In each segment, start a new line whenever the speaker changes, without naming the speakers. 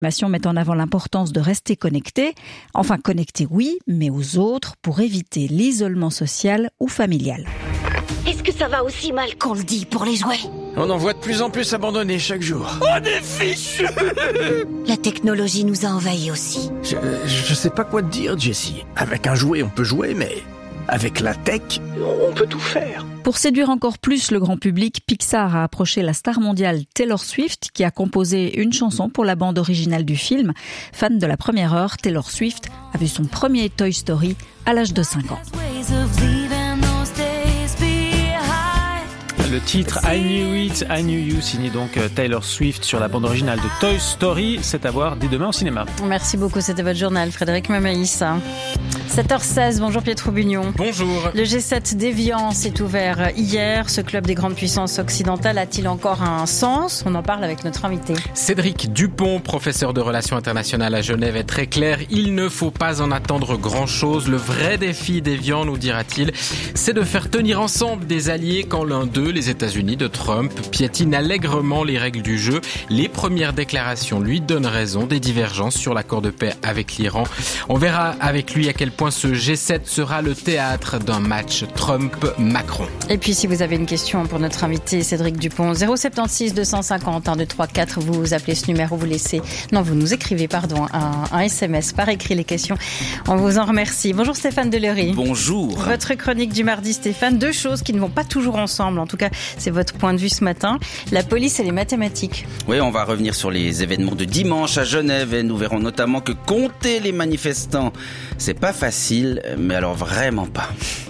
L'information met en avant l'importance de rester connecté. Enfin, connecté oui, mais aux autres pour éviter l'isolement social ou familial.
Est-ce que ça va aussi mal qu'on le dit pour les jouets ?
On en voit de plus en plus abandonnés chaque jour. On est fichus.
La technologie nous a envahis aussi.
Je sais pas quoi te dire, Jessie. Avec un jouet, on peut jouer, mais avec la tech, on peut tout faire.
Pour séduire encore plus le grand public, Pixar a approché la star mondiale Taylor Swift, qui a composé une chanson pour la bande originale du film. Fan de la première heure, Taylor Swift a vu son premier Toy Story à l'âge de 5 ans.
Le titre I Knew It, I Knew You, signé donc Taylor Swift sur la bande originale de Toy Story. C'est à voir dès demain au cinéma.
Merci beaucoup, c'était votre journal, Frédéric Mamaïs. 7h16, bonjour Pietro Bugnon.
Bonjour.
Le G7 d'Évian s'est ouvert hier. Ce club des grandes puissances occidentales a-t-il encore un sens ? On en parle avec notre invité.
Cédric Dupont, professeur de relations internationales à Genève, est très clair. Il ne faut pas en attendre grand-chose. Le vrai défi d'Évian, nous dira-t-il, c'est de faire tenir ensemble des alliés quand l'un d'eux, les États-Unis de Trump, piétine allègrement les règles du jeu. Les premières déclarations lui donnent raison des divergences sur l'accord de paix avec l'Iran. On verra avec lui à quel point ce G7 sera le théâtre d'un match Trump-Macron.
Et puis si vous avez une question pour notre invité Cédric Dupont, 076 250 1234, vous appelez ce numéro, vous nous écrivez un SMS par écrit les questions. On vous en remercie. Bonjour Stéphane Deléry.
Bonjour.
Votre chronique du mardi Stéphane, deux choses qui ne vont pas toujours ensemble, en tout cas c'est votre point de vue ce matin, la police et les mathématiques.
Oui, on va revenir sur les événements de dimanche à Genève et nous verrons notamment que compter les manifestants, c'est pas facile, mais alors vraiment pas.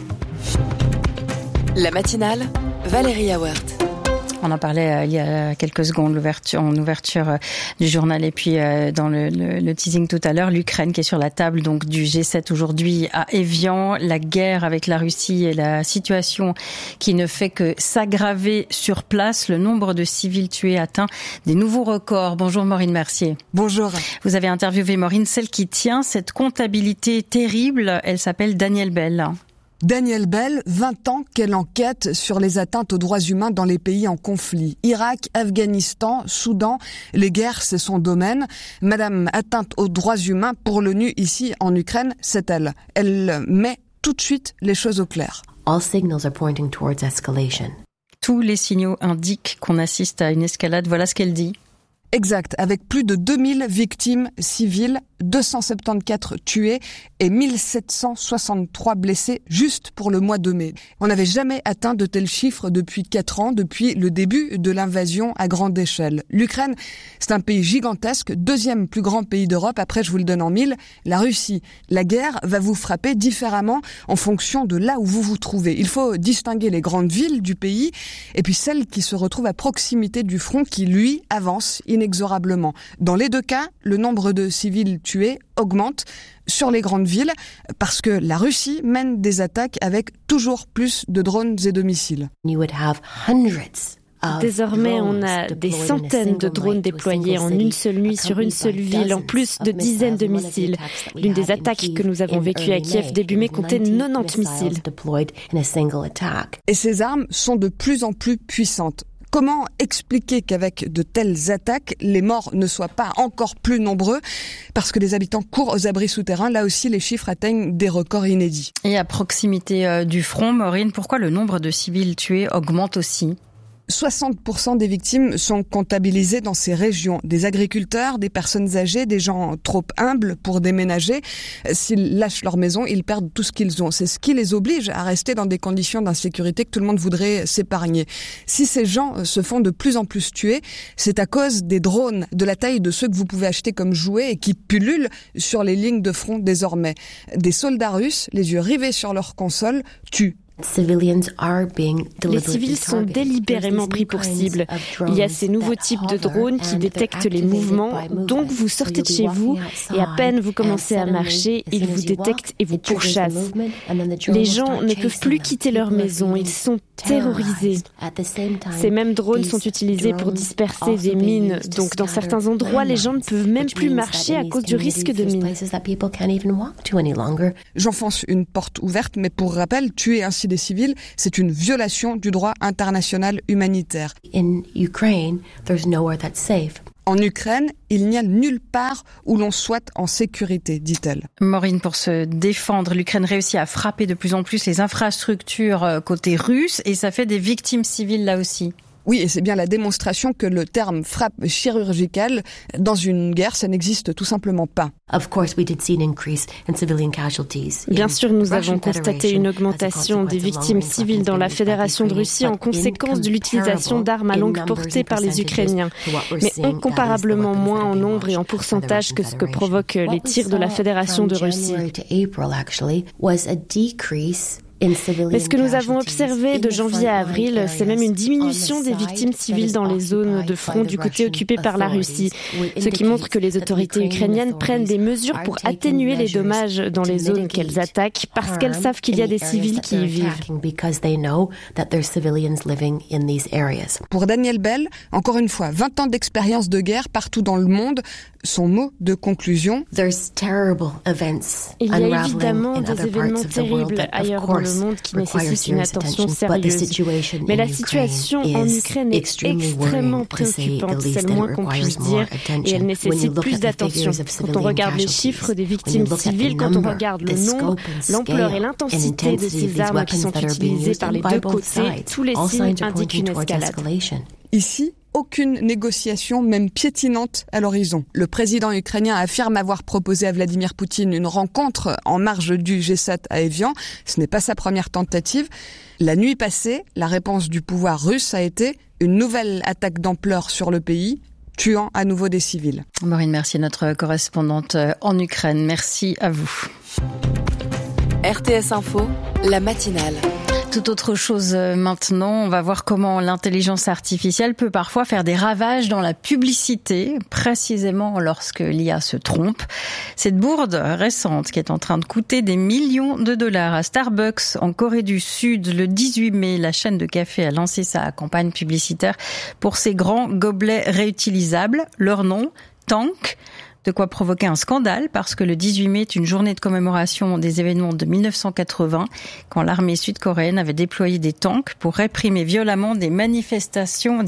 La matinale, Valérie Awert.
On en parlait il y a quelques secondes, en ouverture du journal et puis dans le teasing tout à l'heure, l'Ukraine qui est sur la table donc du G7 aujourd'hui à Évian, la guerre avec la Russie et la situation qui ne fait que s'aggraver sur place. Le nombre de civils tués atteint des nouveaux records. Bonjour Maureen Mercier.
Bonjour.
Vous avez interviewé Maureen, celle qui tient cette comptabilité terrible. Elle s'appelle Danielle Bell.
Danielle Bell, 20 ans qu'elle enquête sur les atteintes aux droits humains dans les pays en conflit. Irak, Afghanistan, Soudan, les guerres, c'est son domaine. Madame atteinte aux droits humains pour l'ONU ici en Ukraine, c'est elle. Elle met tout de suite les choses au clair.
All signals are pointing towards escalation.
Tous les signaux indiquent qu'on assiste à une escalade. Voilà ce qu'elle dit.
Exact, avec plus de 2000 victimes civiles, 274 tués et 1763 blessés juste pour le mois de mai. On n'avait jamais atteint de tels chiffres depuis 4 ans, depuis le début de l'invasion à grande échelle. L'Ukraine, c'est un pays gigantesque, deuxième plus grand pays d'Europe, après je vous le donne en mille, la Russie. La guerre va vous frapper différemment en fonction de là où vous vous trouvez. Il faut distinguer les grandes villes du pays et puis celles qui se retrouvent à proximité du front qui, lui, avance inexorablement. Dans les deux cas, le nombre de civils tués augmente sur les grandes villes parce que la Russie mène des attaques avec toujours plus de drones et de missiles.
Désormais, on a des centaines de drones déployés en une seule nuit sur une seule ville, en plus de dizaines de missiles. L'une des attaques que nous avons vécues à Kiev début mai comptait 90 missiles.
Et ces armes sont de plus en plus puissantes. Comment expliquer qu'avec de telles attaques, les morts ne soient pas encore plus nombreux ? Parce que les habitants courent aux abris souterrains. Là aussi, les chiffres atteignent des records inédits.
Et à proximité du front, Maureen, pourquoi le nombre de civils tués augmente aussi ?
60% des victimes sont comptabilisées dans ces régions. Des agriculteurs, des personnes âgées, des gens trop humbles pour déménager. S'ils lâchent leur maison, ils perdent tout ce qu'ils ont. C'est ce qui les oblige à rester dans des conditions d'insécurité que tout le monde voudrait s'épargner. Si ces gens se font de plus en plus tuer, c'est à cause des drones de la taille de ceux que vous pouvez acheter comme jouets et qui pullulent sur les lignes de front désormais. Des soldats russes, les yeux rivés sur leur console, tuent.
Les civils sont délibérément pris pour cible. Il y a ces nouveaux types de drones qui détectent les mouvements, donc vous sortez de chez vous et à peine vous commencez à marcher, ils vous détectent et vous pourchassent. Les gens ne peuvent plus quitter leur maison, ils sont terrorisés. Ces mêmes drones sont utilisés pour disperser des mines, donc dans certains endroits, les gens ne peuvent même plus marcher à cause du risque de mines.
J'enfonce une porte ouverte, mais pour rappel, tuer ainsi des civils, c'est une violation du droit international humanitaire. En Ukraine, il n'y a nulle part où l'on soit en sécurité, dit-elle.
Maureen, pour se défendre, l'Ukraine réussit à frapper de plus en plus les infrastructures côté russe et ça fait des victimes civiles là aussi.
Oui, et c'est bien la démonstration que le terme frappe chirurgicale, dans une guerre, ça n'existe tout simplement pas.
Bien sûr, nous avons constaté une augmentation des victimes civiles dans la Fédération de Russie en conséquence de l'utilisation d'armes à longue portée par les Ukrainiens, mais incomparablement moins en nombre et en pourcentage que ce que provoquent les tirs de la Fédération de Russie. Mais ce que nous avons observé de janvier à avril, c'est même une diminution des victimes civiles dans les zones de front du côté occupé par la Russie, ce qui montre que les autorités ukrainiennes prennent des mesures pour atténuer les dommages dans les zones qu'elles attaquent parce qu'elles savent qu'il y a des civils qui y vivent.
Pour Daniel Bell, encore une fois, 20 ans d'expérience de guerre partout dans le monde, son mot de conclusion.
Il y a évidemment des événements terribles ailleurs dans le monde qui nécessitent une attention sérieuse. Mais la situation en Ukraine est extrêmement préoccupante, c'est le moins qu'on puisse dire, et elle nécessite plus d'attention. Quand on regarde les chiffres des victimes civiles, quand on regarde le nombre, l'ampleur et l'intensité de ces armes qui sont utilisées par les deux côtés, tous les signes indiquent une escalade.
Ici, aucune négociation, même piétinante, à l'horizon. Le président ukrainien affirme avoir proposé à Vladimir Poutine une rencontre en marge du G7 à Évian. Ce n'est pas sa première tentative. La nuit passée, la réponse du pouvoir russe a été une nouvelle attaque d'ampleur sur le pays, tuant à nouveau des civils.
Maureen Mercier, notre correspondante en Ukraine. Merci à vous.
RTS Info, la matinale.
Tout autre chose maintenant, on va voir comment l'intelligence artificielle peut parfois faire des ravages dans la publicité, précisément lorsque l'IA se trompe. Cette bourde récente qui est en train de coûter des millions de dollars à Starbucks en Corée du Sud, le 18 mai, la chaîne de café a lancé sa campagne publicitaire pour ses grands gobelets réutilisables. Leur nom, Tank. De quoi provoquer un scandale parce que le 18 mai est une journée de commémoration des événements de 1980 quand l'armée sud-coréenne avait déployé des tanks pour réprimer violemment des manifestants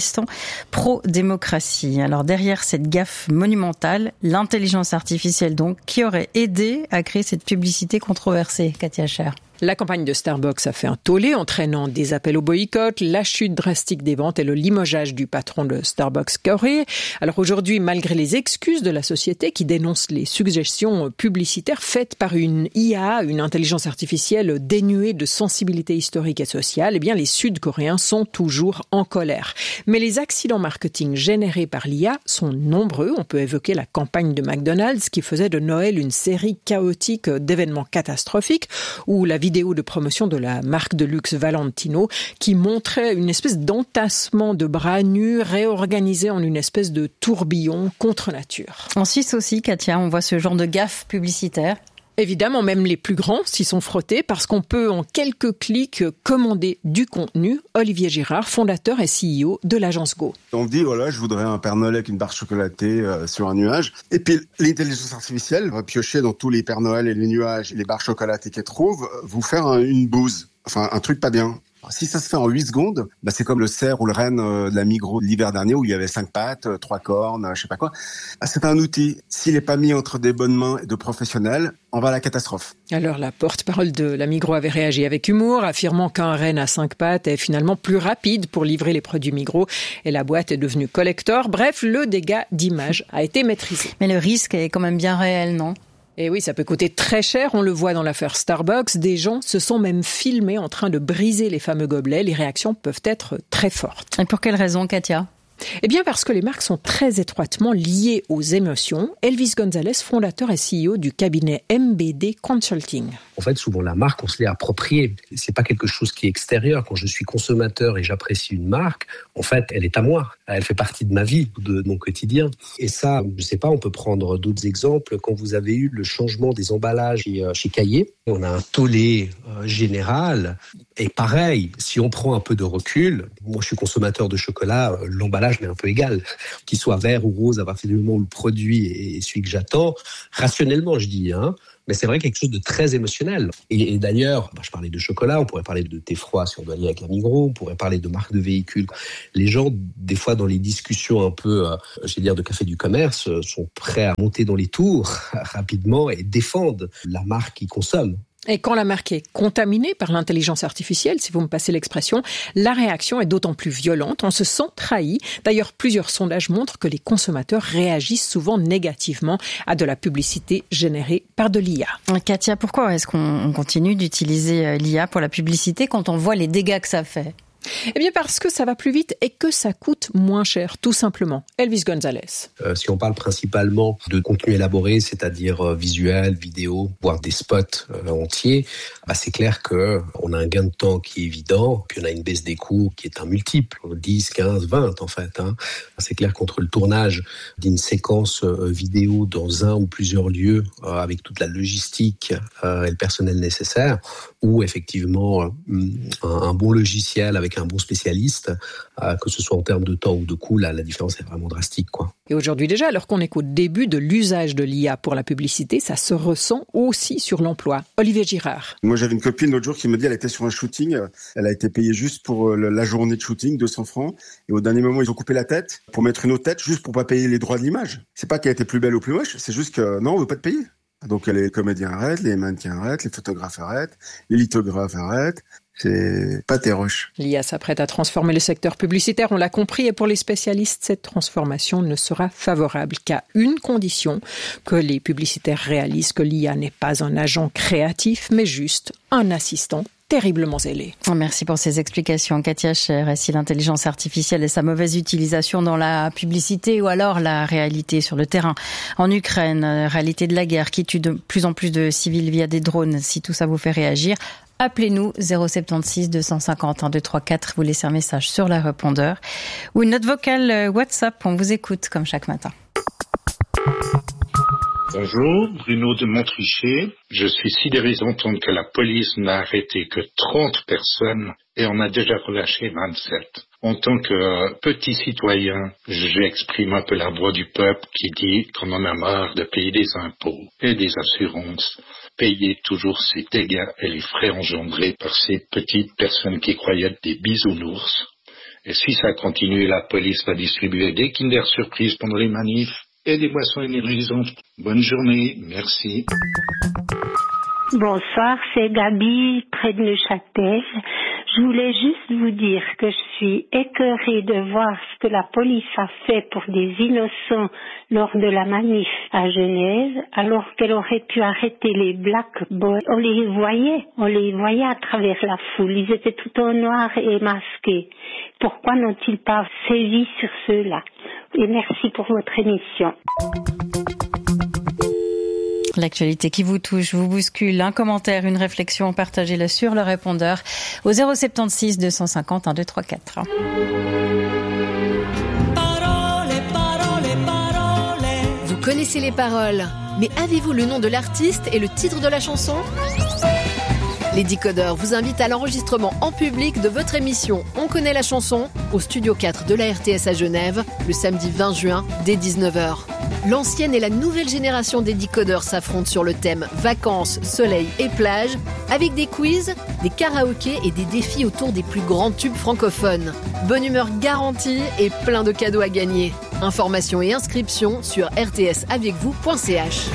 pro-démocratie. Alors derrière cette gaffe monumentale, l'intelligence artificielle donc qui aurait aidé à créer cette publicité controversée, Katia Scher.
La campagne de Starbucks a fait un tollé, entraînant des appels au boycott, la chute drastique des ventes et le limogeage du patron de Starbucks Corée. Alors aujourd'hui, malgré les excuses de la société qui dénonce les suggestions publicitaires faites par une IA, une intelligence artificielle dénuée de sensibilité historique et sociale, eh bien les Sud-Coréens sont toujours en colère. Mais les accidents marketing générés par l'IA sont nombreux. On peut évoquer la campagne de McDonald's qui faisait de Noël une série chaotique d'événements catastrophiques ou la vidéo de promotion de la marque de luxe Valentino qui montrait une espèce d'entassement de bras nus réorganisé en une espèce de tourbillon contre nature.
En Suisse aussi, Katia, on voit ce genre de gaffe publicitaire.
Évidemment, même les plus grands s'y sont frottés parce qu'on peut en quelques clics commander du contenu. Olivier Girard, fondateur et CEO de l'agence Go.
On dit, voilà, je voudrais un Père Noël avec une barre chocolatée sur un nuage. Et puis, l'intelligence artificielle va piocher dans tous les Pères Noël et les nuages et les barres chocolatées qu'elle trouve, vous faire une bouse. Enfin, un truc pas bien. Si ça se fait en 8 secondes, c'est comme le cerf ou le renne de la Migros l'hiver dernier où il y avait 5 pattes, 3 cornes, je sais pas quoi. C'est un outil. S'il n'est pas mis entre des bonnes mains de professionnels, on va à la catastrophe.
Alors la porte-parole de la Migros avait réagi avec humour, affirmant qu'un renne à 5 pattes est finalement plus rapide pour livrer les produits Migros et la boîte est devenue collector. Bref, le dégât d'image a été maîtrisé.
Mais le risque est quand même bien réel, non ?
Et oui, ça peut coûter très cher, on le voit dans l'affaire Starbucks. Des gens se sont même filmés en train de briser les fameux gobelets. Les réactions peuvent être très fortes.
Et pour quelle raison, Katia ?
Eh bien parce que les marques sont très étroitement liées aux émotions. Elvis Gonzalez, fondateur et CEO du cabinet MBD Consulting.
En fait, souvent la marque, on se l'est appropriée. C'est pas quelque chose qui est extérieur. Quand je suis consommateur et j'apprécie une marque, en fait, elle est à moi. Elle fait partie de ma vie, de mon quotidien. Et ça, je sais pas, on peut prendre d'autres exemples. Quand vous avez eu le changement des emballages chez Caillé, on a un tollé général. Et pareil, si on prend un peu de recul, moi je suis consommateur de chocolat, l'emballage m'est un peu égal. Qu'il soit vert ou rose, à partir du moment où le produit est celui que j'attends, rationnellement je dis, Mais c'est vrai quelque chose de très émotionnel. Et d'ailleurs, je parlais de chocolat, on pourrait parler de thé froid si on doit aller avec la Migros, on pourrait parler de marques de véhicules. Les gens, des fois, dans les discussions un peu, de café du commerce, sont prêts à monter dans les tours rapidement et défendent la marque qu'ils consomment.
Et quand la marque est contaminée par l'intelligence artificielle, si vous me passez l'expression, la réaction est d'autant plus violente. On se sent trahi. D'ailleurs, plusieurs sondages montrent que les consommateurs réagissent souvent négativement à de la publicité générée par de l'IA.
Katia, pourquoi est-ce qu'on continue d'utiliser l'IA pour la publicité quand on voit les dégâts que ça fait ?
Eh bien parce que ça va plus vite et que ça coûte moins cher, tout simplement. Elvis Gonzalez.
Si on parle principalement de contenu élaboré, c'est-à-dire visuel, vidéo, voire des spots entiers, c'est clair qu'on a un gain de temps qui est évident, puis on a une baisse des coûts qui est un multiple, 10, 15, 20 en fait. C'est clair qu'entre le tournage d'une séquence vidéo dans un ou plusieurs lieux, avec toute la logistique et le personnel nécessaire, ou effectivement un bon logiciel avec un bon spécialiste, que ce soit en termes de temps ou de coût, la différence est vraiment drastique, quoi.
Et aujourd'hui déjà, alors qu'on est qu'au début de l'usage de l'IA pour la publicité, ça se ressent aussi sur l'emploi. Olivier Girard.
Moi, j'avais une copine l'autre jour qui me dit, elle était sur un shooting, elle a été payée juste pour la journée de shooting, 200 francs, et au dernier moment, ils ont coupé la tête pour mettre une autre tête, juste pour pas payer les droits de l'image. C'est pas qu'elle était plus belle ou plus moche, c'est juste que non, on veut pas te payer. Donc les comédiens arrêtent, les mannequins arrêtent, les photographes arrêtent, les lithographes arrêtent. C'est pas terroche.
L'IA s'apprête à transformer le secteur publicitaire, on l'a compris, et pour les spécialistes, cette transformation ne sera favorable qu'à une condition, que les publicitaires réalisent que l'IA n'est pas un agent créatif, mais juste un assistant terriblement zélé.
Merci pour ces explications, Katia Scher. Et si l'intelligence artificielle et sa mauvaise utilisation dans la publicité ou alors la réalité sur le terrain en Ukraine, réalité de la guerre qui tue de plus en plus de civils via des drones, si tout ça vous fait réagir, appelez-nous 076 250 1234, vous laissez un message sur la répondeur ou une note vocale WhatsApp, on vous écoute comme chaque matin.
Bonjour, Bruno de Montrichet. Je suis sidéré d'entendre que la police n'a arrêté que 30 personnes et on a déjà relâché 27. En tant que petit citoyen, j'exprime un peu la voix du peuple qui dit qu'on en a marre de payer des impôts et des assurances, payer toujours ces dégâts et les frais engendrés par ces petites personnes qui croyaient être des bisounours. Et si ça continue, la police va distribuer des Kinder Surprise pendant les manifs et des boissons énergisantes. Bonne journée, merci.
Bonsoir, c'est Gabi, près de Neuchâtel. Je voulais juste vous dire que je suis écœurée de voir ce que la police a fait pour des innocents lors de la manif à Genève, alors qu'elle aurait pu arrêter les Black Boys. On les voyait à travers la foule. Ils étaient tout en noir et masqués. Pourquoi n'ont-ils pas sévi sur ceux-là? Et merci pour votre émission.
L'actualité qui vous touche, vous bouscule, un commentaire, une réflexion, partagez-la sur le répondeur au 076 250 1234.
Vous connaissez les paroles, mais avez-vous le nom de l'artiste et le titre de la chanson ? Les Décodeurs vous invitent à l'enregistrement en public de votre émission On connaît la chanson au Studio 4 de la RTS à Genève le samedi 20 juin dès 19h. L'ancienne et la nouvelle génération des Décodeurs s'affrontent sur le thème vacances, soleil et plage avec des quiz, des karaokés et des défis autour des plus grands tubes francophones. Bonne humeur garantie et plein de cadeaux à gagner. Informations et inscriptions sur rtsavecvous.ch.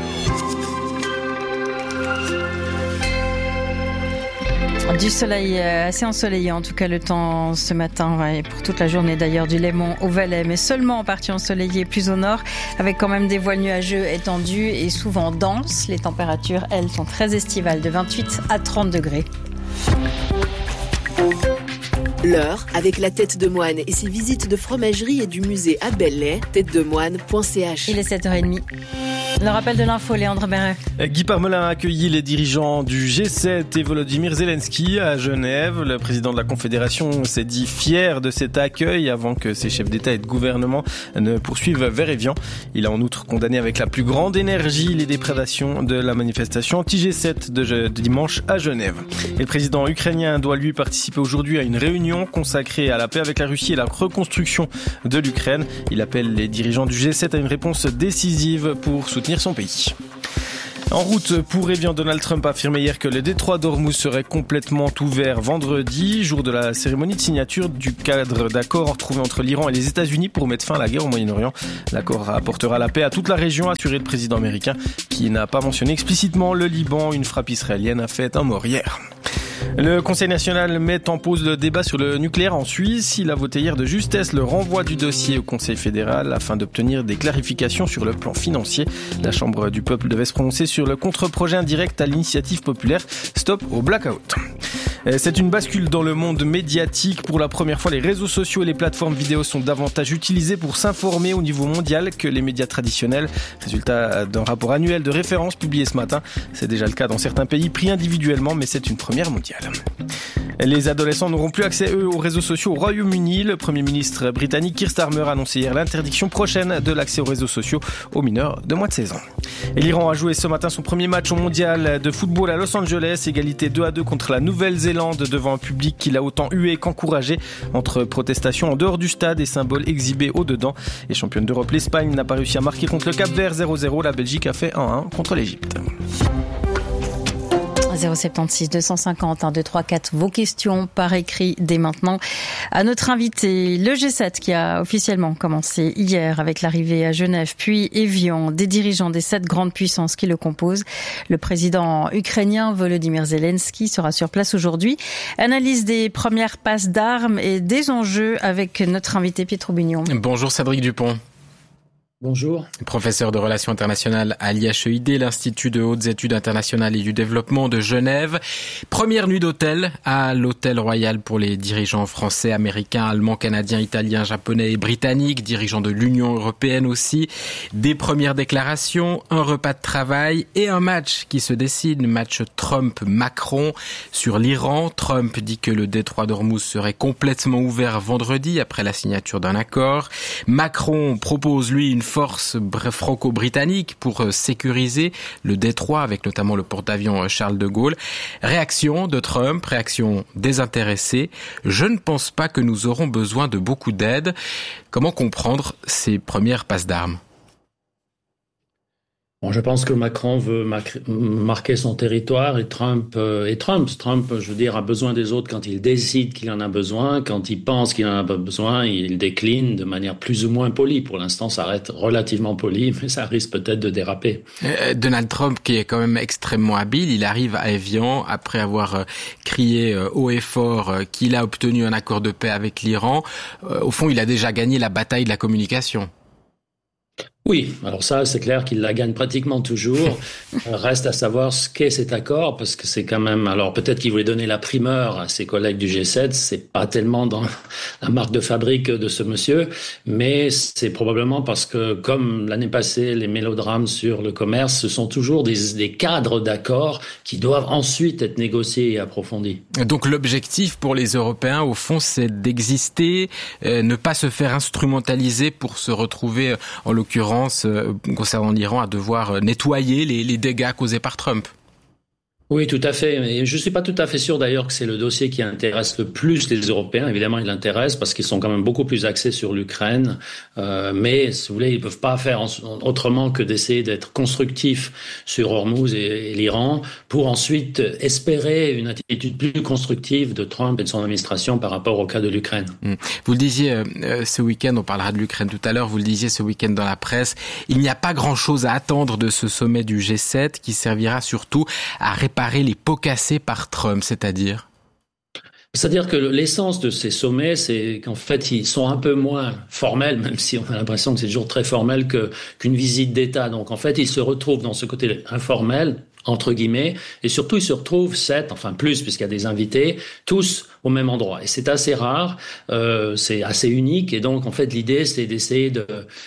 Du soleil assez ensoleillé, en tout cas le temps ce matin et pour toute la journée d'ailleurs du Léman au Valais, mais seulement en partie ensoleillé plus au nord, avec quand même des voiles nuageux étendus et souvent denses. Les températures, elles, sont très estivales, de 28 à 30 degrés.
L'heure avec la tête de moine et ses visites de fromagerie et du musée à Belley, têtedemoine.ch.
Il est 7h30. Le rappel de l'info, Léandre Berret.
Guy Parmelin a accueilli les dirigeants du G7 et Volodymyr Zelensky à Genève. Le président de la Confédération s'est dit fier de cet accueil avant que ses chefs d'État et de gouvernement ne poursuivent vers Évian. Il a en outre condamné avec la plus grande énergie les déprédations de la manifestation anti-G7 de dimanche à Genève. Et le président ukrainien doit lui participer aujourd'hui à une réunion consacrée à la paix avec la Russie et la reconstruction de l'Ukraine. Il appelle les dirigeants du G7 à une réponse décisive pour soutenir son pays. En route pour Évian, Donald Trump a affirmé hier que le détroit d'Ormuz serait complètement ouvert vendredi, jour de la cérémonie de signature du cadre d'accord trouvé entre l'Iran et les États-Unis pour mettre fin à la guerre au Moyen-Orient. L'accord apportera la paix à toute la région, a assuré le président américain, qui n'a pas mentionné explicitement le Liban. Une frappe israélienne a fait un mort hier. Le Conseil national met en pause le débat sur le nucléaire en Suisse. Il a voté hier de justesse le renvoi du dossier au Conseil fédéral afin d'obtenir des clarifications sur le plan financier. La Chambre du peuple devait se prononcer sur le contre-projet indirect à l'initiative populaire Stop au blackout. C'est une bascule dans le monde médiatique. Pour la première fois, les réseaux sociaux et les plateformes vidéo sont davantage utilisés pour s'informer au niveau mondial que les médias traditionnels. Résultat d'un rapport annuel de référence publié ce matin. C'est déjà le cas dans certains pays pris individuellement, mais c'est une première mondiale. Les adolescents n'auront plus accès, eux, aux réseaux sociaux au Royaume-Uni. Le Premier ministre britannique Keir Starmer a annoncé hier l'interdiction prochaine de l'accès aux réseaux sociaux aux mineurs de moins de 16 ans. Et l'Iran a joué ce matin son premier match au mondial de football à Los Angeles. Égalité 2-2 contre la Nouvelle-Zélande devant un public qui l'a autant hué qu'encouragé. Entre protestations en dehors du stade et symboles exhibés au-dedans. Et championne d'Europe, l'Espagne n'a pas réussi à marquer contre le Cap-Vert 0-0. La Belgique a fait 1-1 contre l'Égypte.
076 250 1234, vos questions par écrit dès maintenant à notre invité. Le G7 qui a officiellement commencé hier avec l'arrivée à Genève puis Évian des dirigeants des 7 grandes puissances qui le composent. Le président ukrainien Volodymyr Zelensky sera sur place aujourd'hui. Analyse des premières passes d'armes et des enjeux avec notre invité Pietro Bugnon.
Bonjour Cédric Dupont.
Bonjour.
Professeur de relations internationales à l'IHEID, l'Institut de hautes études internationales et du développement de Genève. Première nuit d'hôtel à l'Hôtel Royal pour les dirigeants français, américains, allemands, canadiens, italiens, japonais et britanniques, dirigeants de l'Union européenne aussi. Des premières déclarations, un repas de travail et un match qui se dessine, match Trump-Macron sur l'Iran. Trump dit que le détroit d'Ormuz serait complètement ouvert vendredi après la signature d'un accord. Macron propose, lui, une force franco-britannique pour sécuriser le détroit avec notamment le porte-avions Charles de Gaulle. Réaction de Trump, réaction désintéressée. Je ne pense pas que nous aurons besoin de beaucoup d'aide. Comment comprendre ces premières passes d'armes ?
Bon, je pense que Macron veut marquer son territoire et Trump, je veux dire, a besoin des autres quand il décide qu'il en a besoin. Quand il pense qu'il en a pas besoin, il décline de manière plus ou moins polie. Pour l'instant, ça reste relativement poli, mais ça risque peut-être de déraper.
Donald Trump, qui est quand même extrêmement habile, il arrive à Évian après avoir crié haut et fort qu'il a obtenu un accord de paix avec l'Iran. Au fond, il a déjà gagné la bataille de la communication.
Oui, alors ça, c'est clair qu'il la gagne pratiquement toujours. Reste à savoir ce qu'est cet accord, parce que c'est quand même... Alors peut-être qu'il voulait donner la primeur à ses collègues du G7, c'est pas tellement dans la marque de fabrique de ce monsieur, mais c'est probablement parce que, comme l'année passée, les mélodrames sur le commerce, ce sont toujours des cadres d'accords qui doivent ensuite être négociés et approfondis.
Donc l'objectif pour les Européens, au fond, c'est d'exister, ne pas se faire instrumentaliser pour se retrouver, en l'occurrence, concernant l'Iran, à devoir nettoyer les dégâts causés par Trump.
Oui, tout à fait. Et je suis pas tout à fait sûr d'ailleurs que c'est le dossier qui intéresse le plus les Européens. Évidemment, il l'intéresse parce qu'ils sont quand même beaucoup plus axés sur l'Ukraine. Mais, si vous voulez, ils peuvent pas faire autrement que d'essayer d'être constructifs sur Hormuz et l'Iran pour ensuite espérer une attitude plus constructive de Trump et de son administration par rapport au cas de l'Ukraine.
Vous le disiez ce week-end, on parlera de l'Ukraine tout à l'heure, vous le disiez ce week-end dans la presse, il n'y a pas grand-chose à attendre de ce sommet du G7 qui servira surtout à réparer les pots cassés par Trump, c'est-à-dire
que l'essence de ces sommets, c'est qu'en fait, ils sont un peu moins formels, même si on a l'impression que c'est toujours très formel qu'une visite d'État. Donc, en fait, ils se retrouvent dans ce côté informel, entre guillemets, et surtout, ils se retrouvent plus, puisqu'il y a des invités, tous au même endroit. Et c'est assez rare, c'est assez unique, et donc, en fait, l'idée, c'est d'essayer de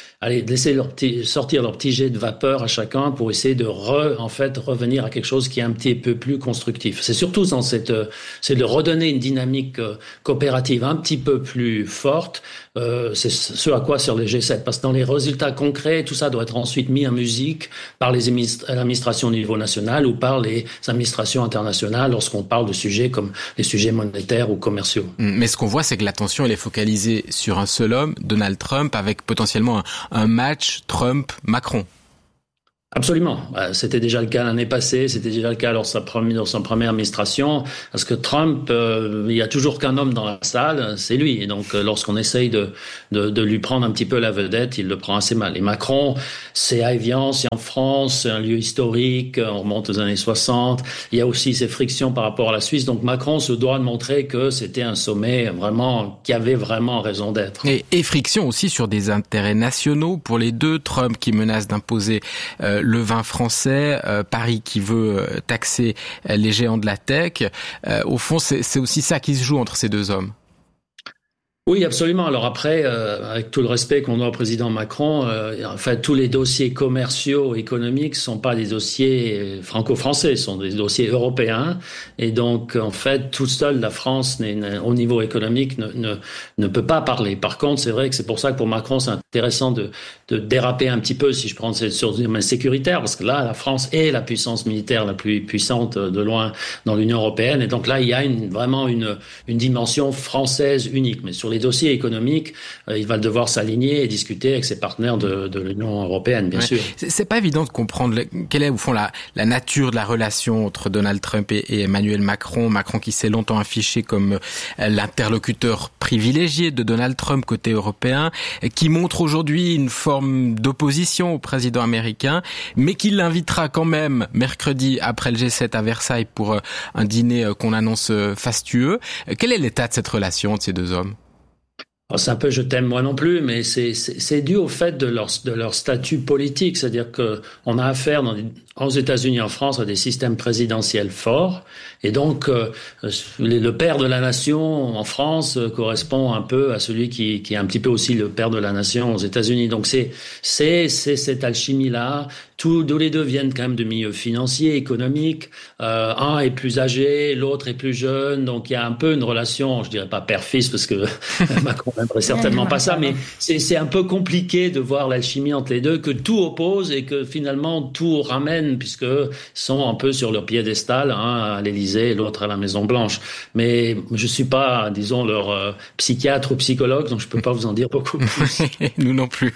sortir leur petit jet de vapeur à chacun pour essayer de revenir à quelque chose qui est un petit peu plus constructif. C'est surtout c'est de redonner une dynamique coopérative un petit peu plus forte. C'est ce à quoi sur les G7, parce que dans les résultats concrets, tout ça doit être ensuite mis en musique par l'administration au niveau national ou par les administrations internationales lorsqu'on parle de sujets comme les sujets monétaires ou commerciaux.
Mais ce qu'on voit, c'est que l'attention, elle est focalisée sur un seul homme, Donald Trump, avec potentiellement un match Trump-Macron.
Absolument. C'était déjà le cas l'année passée, c'était déjà le cas dans sa première administration, parce que Trump, il y a toujours qu'un homme dans la salle, c'est lui. Et donc, lorsqu'on essaye de lui prendre un petit peu la vedette, il le prend assez mal. Et Macron, c'est à Évian, c'est en France, c'est un lieu historique, on remonte aux années 60. Il y a aussi ces frictions par rapport à la Suisse. Donc, Macron se doit de montrer que c'était un sommet vraiment, qui avait vraiment raison d'être.
Et friction aussi sur des intérêts nationaux pour les deux. Trump qui menace d'imposer le vin français, Paris qui veut taxer les géants de la tech. Au fond, c'est aussi ça qui se joue entre ces deux hommes.
Oui, absolument. Alors après, avec tout le respect qu'on doit au président Macron, en fait, tous les dossiers commerciaux, économiques, sont pas des dossiers franco-français, sont des dossiers européens. Et donc, en fait, tout seul, la France, au niveau économique, ne peut pas parler. Par contre, c'est vrai que c'est pour ça que pour Macron, c'est intéressant de déraper un petit peu, si je prends sur le domaine sécuritaire, parce que là, la France est la puissance militaire la plus puissante de loin dans l'Union européenne. Et donc là, il y a vraiment une dimension française unique. Mais sur les dossiers économiques, il va devoir s'aligner et discuter avec ses partenaires de l'Union européenne, bien sûr.
C'est pas évident de comprendre quelle est au fond la nature de la relation entre Donald Trump et Emmanuel Macron. Macron qui s'est longtemps affiché comme l'interlocuteur privilégié de Donald Trump côté européen, qui montre aujourd'hui une forme d'opposition au président américain, mais qui l'invitera quand même mercredi après le G7 à Versailles pour un dîner qu'on annonce fastueux. Quel est l'état de cette relation de ces deux hommes ?
C'est un peu je t'aime moi non plus, mais c'est dû au fait de leur statut politique, c'est-à-dire que on a affaire aux États-Unis et en France à des systèmes présidentiels forts, et donc le père de la nation en France correspond un peu à celui qui est un petit peu aussi le père de la nation aux États-Unis. Donc c'est cette alchimie-là. Tous les deux viennent quand même de milieux financiers, économiques. Un est plus âgé, l'autre est plus jeune, donc il y a un peu une relation, je dirais pas père-fils parce que Macron n'aimerait certainement pas ça, mais c'est un peu compliqué de voir l'alchimie entre les deux, que tout oppose et que finalement tout ramène, puisque sont un peu sur leur piédestal, à l'Élysée et l'autre à la Maison Blanche. Mais je suis pas, disons, leur psychiatre ou psychologue, donc je peux pas vous en dire beaucoup plus.
Nous non plus.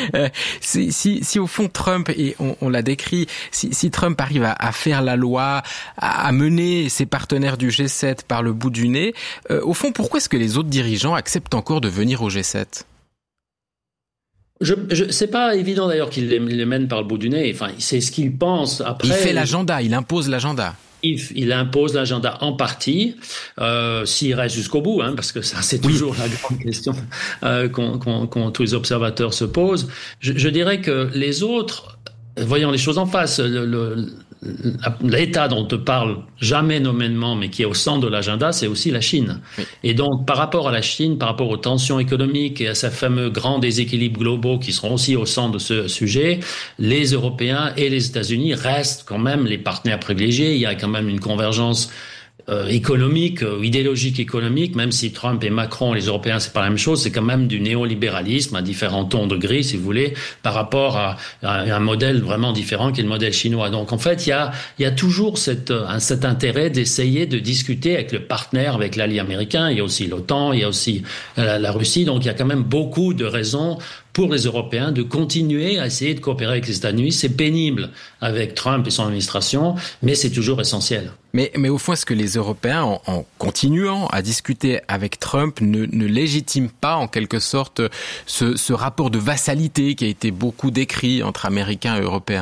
Si au fond Trump, et on l'a décrit, si Trump arrive à faire la loi, à mener ses partenaires du G7 par le bout du nez, au fond, pourquoi est-ce que les autres dirigeants acceptent encore de venir au G7 ?
C'est pas évident d'ailleurs qu'il les mène par le bout du nez. Enfin, c'est ce qu'il pense. Après,
il fait l'agenda, il impose l'agenda.
Il impose l'agenda en partie, s'il reste jusqu'au bout, parce que ça c'est toujours la grande question qu'on tous les observateurs se posent. Je dirais que les autres, voyons les choses en face, l'État dont on te parle jamais nommément, mais qui est au centre de l'agenda, c'est aussi la Chine. Oui. Et donc, par rapport à la Chine, par rapport aux tensions économiques et à ces fameux grands déséquilibres globaux qui seront aussi au centre de ce sujet, les Européens et les États-Unis restent quand même les partenaires privilégiés. Il y a quand même une convergence économique, idéologique économique, même si Trump et Macron, les Européens, c'est pas la même chose, c'est quand même du néolibéralisme à différents tons de gris, si vous voulez, par rapport à un modèle vraiment différent qui est le modèle chinois. Donc en fait, il y a toujours cet intérêt d'essayer de discuter avec le partenaire, avec l'allié américain. Il y a aussi l'OTAN, il y a aussi la Russie. Donc il y a quand même beaucoup de raisons pour les Européens de continuer à essayer de coopérer avec les États-Unis. C'est pénible avec Trump et son administration, mais c'est toujours essentiel.
Mais au fond, est-ce que les Européens, en continuant à discuter avec Trump, ne légitiment pas en quelque sorte ce rapport de vassalité qui a été beaucoup décrit entre Américains et Européens ?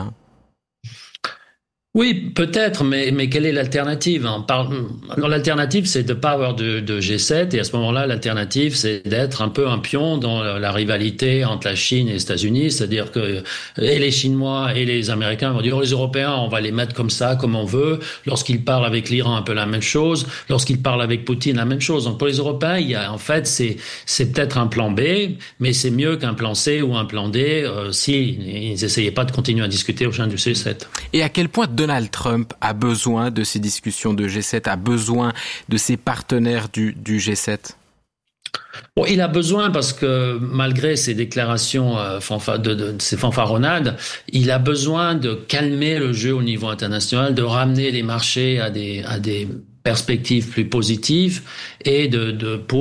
Oui, peut-être, mais quelle est l'alternative ? Alors l'alternative, c'est de pas avoir de G7, et à ce moment-là, l'alternative, c'est d'être un peu un pion dans la rivalité entre la Chine et les États-Unis, c'est-à-dire que et les Chinois et les Américains vont dire les Européens, on va les mettre comme ça, comme on veut. Lorsqu'ils parlent avec l'Iran, un peu la même chose. Lorsqu'ils parlent avec Poutine, la même chose. Donc pour les Européens, il y a en fait, c'est peut-être un plan B, mais c'est mieux qu'un plan C ou un plan D s'ils n'essayaient pas de continuer à discuter au sein du G7.
Et à quel point Donald Trump a besoin de ces discussions de G7, a besoin de ses partenaires du G7 ?
Bon, il a besoin parce que malgré ses déclarations, ses fanfaronnades, il a besoin de calmer le jeu au niveau international, de ramener les marchés à des perspectives plus positives et pour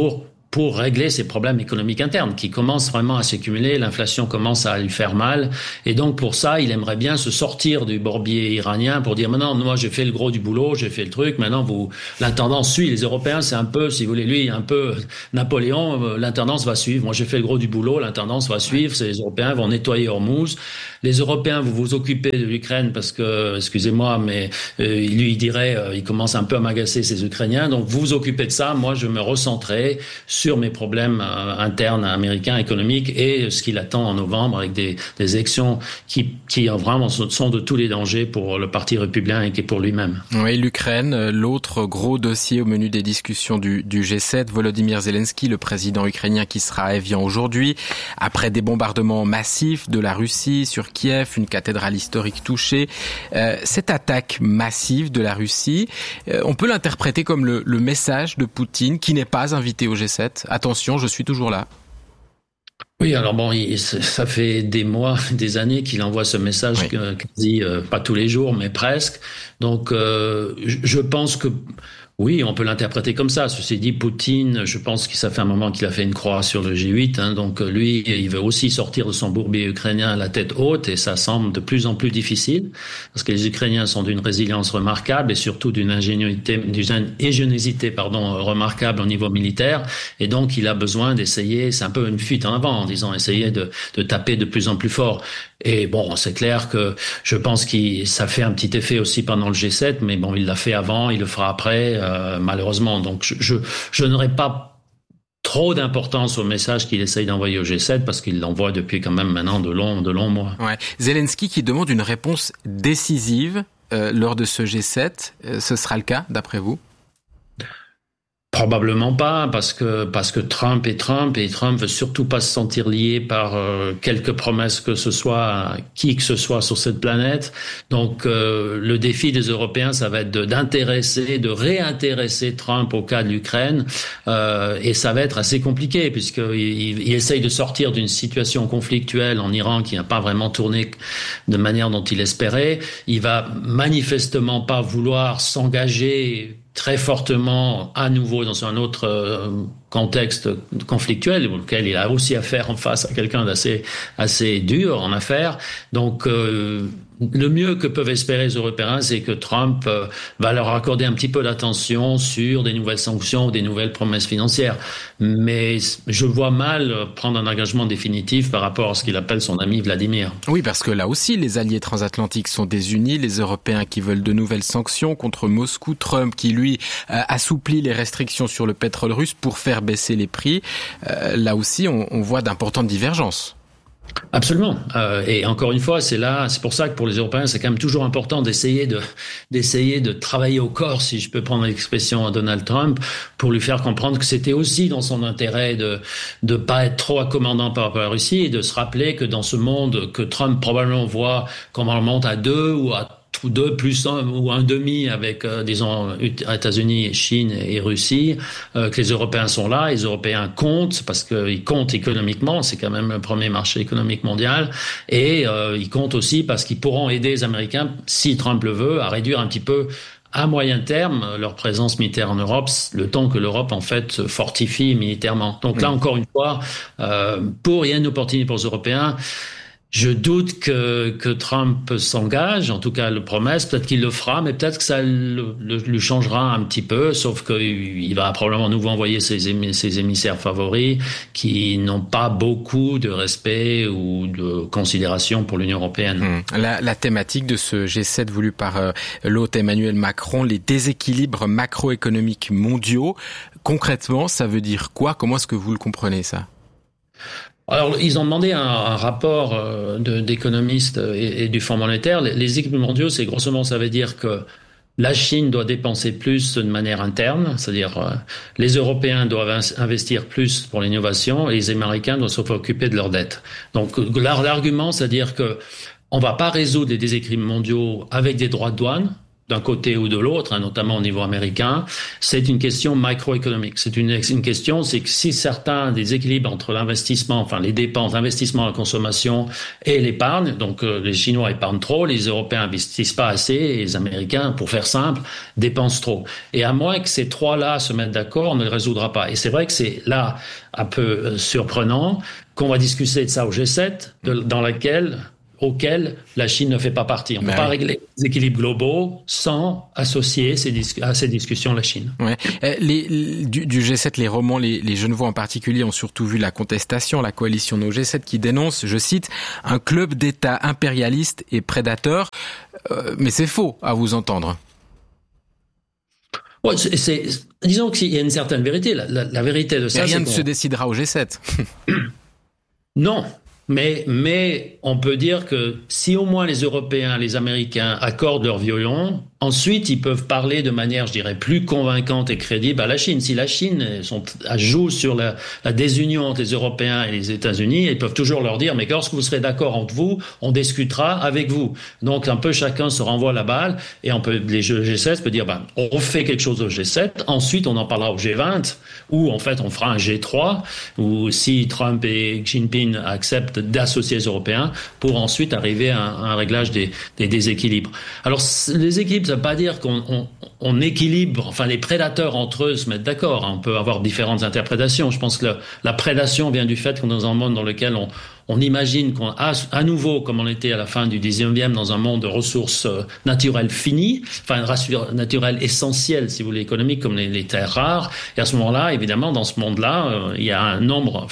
pour régler ses problèmes économiques internes qui commencent vraiment à s'accumuler, l'inflation commence à lui faire mal, et donc pour ça, il aimerait bien se sortir du bourbier iranien pour dire maintenant, moi j'ai fait le gros du boulot, j'ai fait le truc, maintenant l'intendant suit. Les Européens, c'est un peu, si vous voulez, lui, un peu Napoléon, l'intendance va suivre. Moi j'ai fait le gros du boulot, l'intendance va suivre, les Européens vont nettoyer Hormuz. Les Européens, vous vous occupez de l'Ukraine parce que, excusez-moi, mais lui il dirait, il commence un peu à m'agacer ces Ukrainiens, donc vous vous occupez de ça, moi je me recentrerai sur mes problèmes internes américains, économiques, et ce qu'il attend en novembre avec des élections qui vraiment sont de tous les dangers pour le Parti républicain et pour lui-même.
Oui, l'Ukraine, l'autre gros dossier au menu des discussions du G7, Volodymyr Zelensky, le président ukrainien qui sera à Évian aujourd'hui, après des bombardements massifs de la Russie sur Kiev, une cathédrale historique touchée. Cette attaque massive de la Russie, on peut l'interpréter comme le message de Poutine qui n'est pas invité au G7. Attention, je suis toujours là.
Oui, alors bon, ça fait des mois, des années qu'il envoie ce message, quasi pas tous les jours, mais presque. Donc, je pense que oui, on peut l'interpréter comme ça. Ceci dit, Poutine, je pense que ça fait un moment qu'il a fait une croix sur le G8. Donc lui, il veut aussi sortir de son bourbier ukrainien à la tête haute, et ça semble de plus en plus difficile parce que les Ukrainiens sont d'une résilience remarquable et surtout d'une ingéniosité remarquable au niveau militaire. Et donc, il a besoin d'essayer. C'est un peu une fuite en avant en disant essayer de taper de plus en plus fort. Et bon, c'est clair que je pense que ça fait un petit effet aussi pendant le G7, mais bon, il l'a fait avant, il le fera après, malheureusement. Donc, je n'aurais pas trop d'importance au message qu'il essaye d'envoyer au G7 parce qu'il l'envoie depuis quand même maintenant de longs mois.
Ouais. Zelensky qui demande une réponse décisive lors de ce G7, ce sera le cas d'après vous ?
Probablement pas, parce que Trump et Trump veut surtout pas se sentir lié par quelque promesse que ce soit à qui que ce soit sur cette planète. Donc le défi des Européens, ça va être de réintéresser Trump au cas de l'Ukraine, et ça va être assez compliqué puisqu'il essaye de sortir d'une situation conflictuelle en Iran qui n'a pas vraiment tourné de manière dont il espérait. Il va manifestement pas vouloir s'engager très fortement à nouveau dans un autre contexte conflictuel auquel il a aussi affaire en face à quelqu'un assez dur en affaires. Donc le mieux que peuvent espérer les Européens, c'est que Trump va leur accorder un petit peu d'attention sur des nouvelles sanctions ou des nouvelles promesses financières. Mais je vois mal prendre un engagement définitif par rapport à ce qu'il appelle son ami Vladimir.
Oui, parce que là aussi, les alliés transatlantiques sont désunis. Les Européens qui veulent de nouvelles sanctions contre Moscou. Trump qui, lui, assouplit les restrictions sur le pétrole russe pour faire baisser les prix. Là aussi, on voit d'importantes divergences.
Absolument. Et encore une fois, c'est pour ça que pour les Européens, c'est quand même toujours important d'essayer de travailler au corps, si je peux prendre l'expression à Donald Trump, pour lui faire comprendre que c'était aussi dans son intérêt de pas être trop accommodant par rapport à la Russie et de se rappeler que dans ce monde que Trump probablement voit comme on remonte à 2 ou à 2 plus 1 ou 1,5 avec, disons, États-Unis, Chine et Russie, que les Européens sont là. Les Européens comptent parce qu'ils comptent économiquement. C'est quand même le premier marché économique mondial. Et ils comptent aussi parce qu'ils pourront aider les Américains, si Trump le veut, à réduire un petit peu à moyen terme leur présence militaire en Europe, le temps que l'Europe en fait se fortifie militairement. Donc là, encore une fois, il y a une opportunité pour les Européens. Je doute que Trump s'engage, en tout cas le promesse, peut-être qu'il le fera, mais peut-être que ça lui changera un petit peu, sauf qu'il va probablement à nouveau envoyer ses émissaires favoris qui n'ont pas beaucoup de respect ou de considération pour l'Union européenne.
La thématique de ce G7 voulu par l'hôte Emmanuel Macron, les déséquilibres macroéconomiques mondiaux, concrètement, ça veut dire quoi ? Comment est-ce que vous le comprenez, ça ?
Alors, ils ont demandé un rapport d'économistes et du Fonds monétaire. Les équilibres mondiaux, c'est grosso modo, ça veut dire que la Chine doit dépenser plus de manière interne, c'est-à-dire les Européens doivent investir plus pour l'innovation et les Américains doivent s'occuper de leurs dettes. Donc, l'argument, c'est-à-dire que on va pas résoudre les déséquilibres mondiaux avec des droits de douane. d'un côté ou de l'autre, notamment au niveau américain, c'est une question microéconomique. C'est une question, c'est que si certains déséquilibres entre l'investissement, enfin les dépenses, l'investissement, la consommation et l'épargne, donc les Chinois épargnent trop, les Européens investissent pas assez, et les Américains, pour faire simple, dépensent trop. Et à moins que ces trois-là se mettent d'accord, on ne le résoudra pas. Et c'est vrai que c'est là un peu surprenant qu'on va discuter de ça au G7, auquel la Chine ne fait pas partie. On ne peut pas régler les équilibres globaux sans associer à ces discussions la Chine.
Ouais. Du G7, les romans, les Genevois en particulier, ont surtout vu la contestation, la coalition No G7 qui dénonce, je cite, un club d'États impérialistes et prédateurs. Mais c'est faux, à vous entendre.
Ouais, disons qu'il y a une certaine vérité. La vérité de ça,
rien ne se décidera au G7.
Non. Mais on peut dire que si au moins les Européens, les Américains accordent leur violon, ensuite ils peuvent parler de manière, je dirais, plus convaincante et crédible à la Chine. Si la Chine joue sur la désunion entre les Européens et les États-Unis, ils peuvent toujours leur dire, mais lorsque vous serez d'accord entre vous, on discutera avec vous. Donc un peu chacun se renvoie la balle et les G7 peut dire, on fait quelque chose au G7, ensuite on en parlera au G20, ou en fait on fera un G3, ou si Trump et Xi Jinping acceptent d'associer les Européens pour ensuite arriver à un réglage des déséquilibres. Alors, les équilibres, ça ne veut pas dire qu'on équilibre, enfin, les prédateurs entre eux se mettent d'accord. On peut avoir différentes interprétations. Je pense que la prédation vient du fait qu'on est dans un monde dans lequel on imagine qu'on a à nouveau, comme on était à la fin du 19e, dans un monde de ressources naturelles finies, enfin naturelles essentielles, si vous voulez, économiques, comme les terres rares. Et à ce moment-là, évidemment, dans ce monde-là, il y a un nombre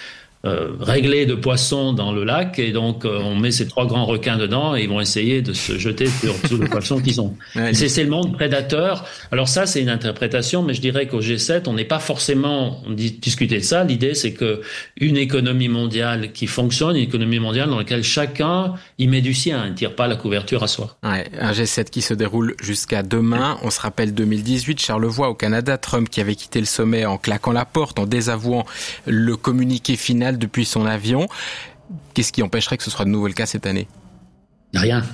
réglé de poissons dans le lac, et donc on met ces trois grands requins dedans et ils vont essayer de se jeter sur les poissons qu'ils ont. Ouais, c'est le monde prédateur. Alors ça, c'est une interprétation, mais je dirais qu'au G7, on n'est pas forcément discuter de ça. L'idée, c'est que une économie mondiale qui fonctionne, une économie mondiale dans laquelle chacun y met du sien, ne tire pas la couverture à soi.
Ouais, un G7 qui se déroule jusqu'à demain. On se rappelle 2018, Charlevoix au Canada, Trump qui avait quitté le sommet en claquant la porte, en désavouant le communiqué final depuis son avion. Qu'est-ce qui empêcherait que ce soit de nouveau le cas cette année ?
Rien.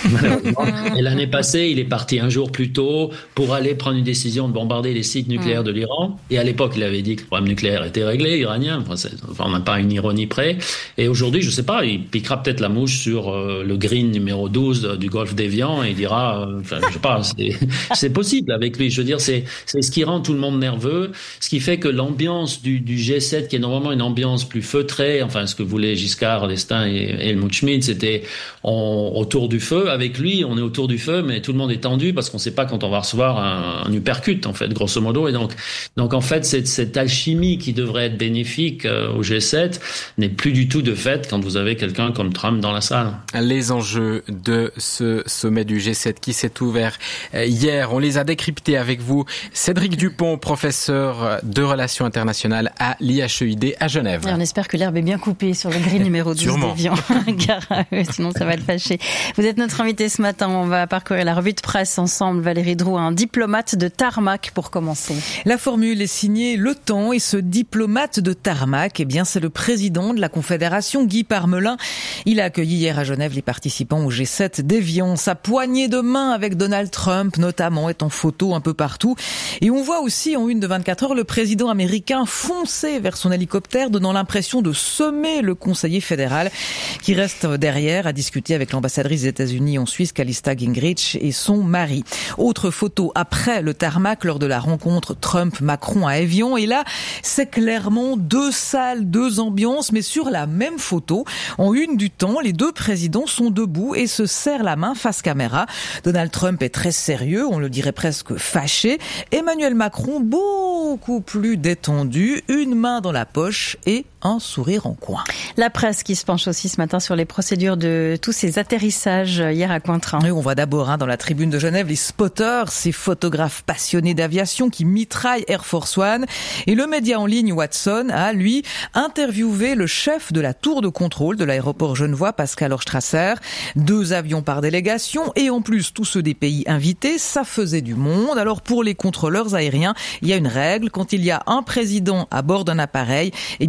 Et l'année passée, il est parti un jour plus tôt pour aller prendre une décision de bombarder les sites nucléaires de l'Iran. Et à l'époque, il avait dit que le problème nucléaire était réglé, iranien. Enfin, on n'a pas une ironie près. Et aujourd'hui, je sais pas, il piquera peut-être la mouche sur le green numéro 12 du golfe d'Évian et il dira, je sais pas, c'est possible avec lui. Je veux dire, c'est ce qui rend tout le monde nerveux, ce qui fait que l'ambiance du G7, qui est normalement une ambiance plus feutrée, enfin, ce que voulaient Giscard d'Estaing et Helmut Schmidt, c'était autour du feu. Avec lui, on est autour du feu, mais tout le monde est tendu parce qu'on ne sait pas quand on va recevoir un uppercut, en fait, grosso modo. Et donc en fait, cette alchimie qui devrait être bénéfique au G7 n'est plus du tout de fait quand vous avez quelqu'un comme Trump dans la salle.
Les enjeux de ce sommet du G7 qui s'est ouvert hier, on les a décryptés avec vous. Cédric Dupont, professeur de relations internationales à l'IHEID à Genève.
Et on espère que l'herbe est bien coupée sur le grille numéro 12 d'Évian. Gare à eux, sinon ça va le fâcher. Vous êtes notre invité ce matin. On va parcourir la revue de presse ensemble. Valérie Drouin, un diplomate de tarmac pour commencer.
La formule est signée Le Temps et ce diplomate de tarmac, eh bien, c'est le président de la Confédération, Guy Parmelin. Il a accueilli hier à Genève les participants au G7 d'Évian. Sa poignée de main avec Donald Trump, notamment, est en photo un peu partout. Et on voit aussi en une de 24 heures le président américain foncer vers son hélicoptère, donnant l'impression de semer le conseiller fédéral qui reste derrière à discuter avec l'ambassadrice des États-Unis en Suisse, Callista Gingrich, et son mari. Autre photo après le tarmac lors de la rencontre Trump-Macron à Évian. Et là, c'est clairement deux salles, deux ambiances, mais sur la même photo. En une du Temps, les deux présidents sont debout et se serrent la main face caméra. Donald Trump est très sérieux, on le dirait presque fâché. Emmanuel Macron, beaucoup plus détendu, une main dans la poche et un sourire en coin.
La presse qui se penche aussi ce matin sur les procédures de tous ces atterrissages hier à Cointrin.
Oui, on voit d'abord dans la tribune de Genève les spotters, ces photographes passionnés d'aviation qui mitraillent Air Force One. Et le média en ligne Watson a, lui, interviewé le chef de la tour de contrôle de l'aéroport genevois, Pascal Horstrasser. 2 avions par délégation et en plus tous ceux des pays invités, ça faisait du monde. Alors pour les contrôleurs aériens, il y a une règle. Quand il y a un président à bord d'un appareil, eh bien cette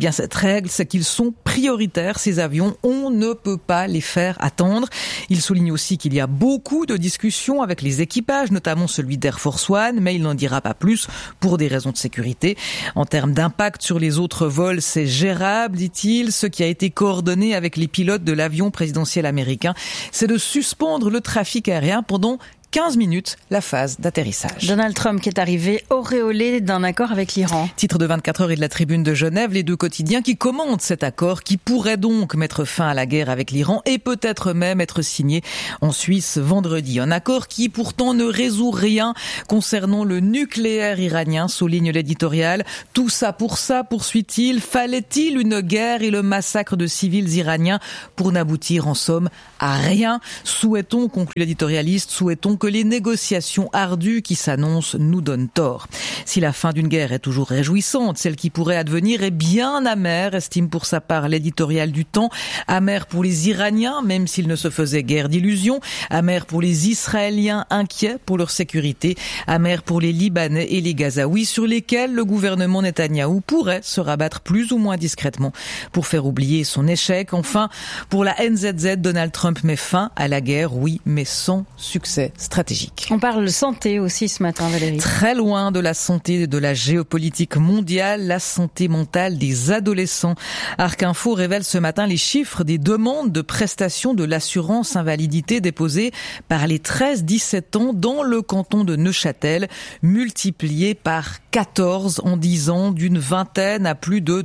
règle, c'est qu'ils sont prioritaires, ces avions. On ne peut pas les faire attendre. Il souligne aussi qu'il y a beaucoup de discussions avec les équipages, notamment celui d'Air Force One, mais il n'en dira pas plus pour des raisons de sécurité. En termes d'impact sur les autres vols, c'est gérable, dit-il. Ce qui a été coordonné avec les pilotes de l'avion présidentiel américain, c'est de suspendre le trafic aérien pendant 15 minutes, la phase d'atterrissage.
Donald Trump qui est arrivé auréolé d'un accord avec l'Iran.
Titre de 24 heures et de la Tribune de Genève, les deux quotidiens qui commentent cet accord qui pourrait donc mettre fin à la guerre avec l'Iran et peut-être même être signé en Suisse vendredi. Un accord qui pourtant ne résout rien concernant le nucléaire iranien, souligne l'éditorial. Tout ça, poursuit-il. Fallait-il une guerre et le massacre de civils iraniens pour n'aboutir en somme à rien? Souhaitons, conclut l'éditorialiste, que les négociations ardues qui s'annoncent nous donnent tort. Si la fin d'une guerre est toujours réjouissante, celle qui pourrait advenir est bien amère, estime pour sa part l'éditorial du Temps. Amère pour les Iraniens, même s'il ne se faisait guère d'illusions. Amère pour les Israéliens, inquiets pour leur sécurité. Amère pour les Libanais et les Gazaouis, sur lesquels le gouvernement Netanyahou pourrait se rabattre plus ou moins discrètement pour faire oublier son échec. Enfin, pour la NZZ, Donald Trump met fin à la guerre, oui, mais sans succès stratégique.
On parle santé aussi ce matin, Valérie.
Très loin de la santé et de la géopolitique mondiale, la santé mentale des adolescents. Arc Info révèle ce matin les chiffres des demandes de prestations de l'assurance invalidité déposées par les 13-17 ans dans le canton de Neuchâtel, multipliées par 14 en 10 ans, d'une vingtaine à plus de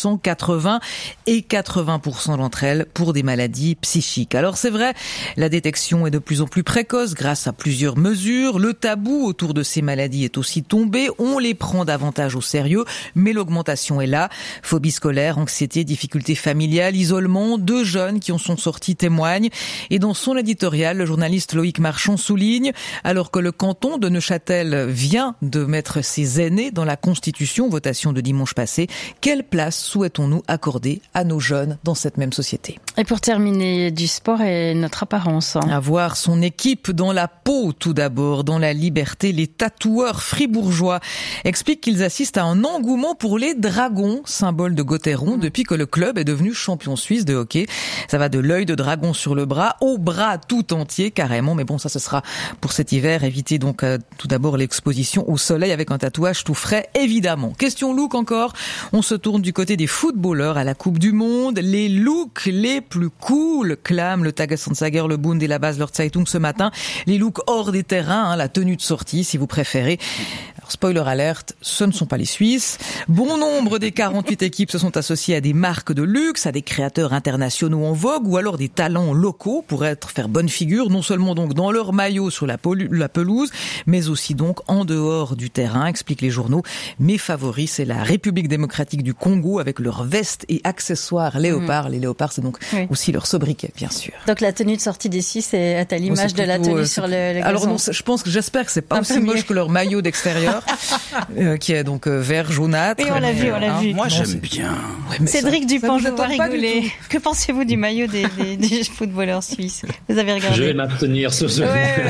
280 et 80% d'entre elles pour des maladies psychiques. Alors c'est vrai, la détection est de plus en plus précoce grâce à plusieurs mesures. Le tabou autour de ces maladies est aussi tombé. On les prend davantage au sérieux, mais l'augmentation est là. Phobie scolaire, anxiété, difficultés familiales, isolement. 2 jeunes qui en sont sortis témoignent. Et dans son éditorial, le journaliste Loïc Marchand souligne, alors que le canton de Neuchâtel vient de mettre ses aînés dans la Constitution, votation de dimanche passé, quelle place souhaitons-nous accorder à nos jeunes dans cette même société?
Et pour terminer, du sport et notre apparence.
Avoir son équipe dans la peau, tout d'abord, dans la liberté. Les tatoueurs fribourgeois expliquent qu'ils assistent à un engouement pour les dragons, symbole de Gotteron, depuis que le club est devenu champion suisse de hockey. Ça va de l'œil de dragon sur le bras au bras tout entier, carrément. Mais bon, ça, ce sera pour cet hiver. Évitez donc tout d'abord l'exposition au soleil avec un tatouage tout frais, évidemment. Question look encore. On se tourne du côté des footballeurs à la Coupe du Monde. Les looks les plus cool, clame le Tagesanzeiger, le Bund et la Basler Zeitung ce matin. Les looks hors des terrains, la tenue de sortie si vous préférez. Alors, spoiler alerte, ce ne sont pas les Suisses. Bon nombre des 48 équipes se sont associées à des marques de luxe, à des créateurs internationaux en vogue ou alors des talents locaux pour faire bonne figure, non seulement donc dans leur maillot sur la pelouse, mais aussi donc en dehors du terrain, expliquent les journaux. Mes favoris, c'est la République démocratique du Congo avec leurs vestes et accessoires léopards. Les léopards, c'est donc aussi leur sobriquet, bien sûr.
Donc la tenue de sortie des Suisses est à l'image de la tenue sur le gazon.
Alors non, j'espère que c'est pas aussi moche que leur maillot d'extérieur, qui est donc vert jaunâtre.
Oui, on l'a vu.
Moi, j'aime bien.
Ouais, Cédric Dupont, je vois rigoler. Que pensez-vous du maillot des footballeurs suisses? Vous avez regardé?
Je vais m'abstenir ce soir.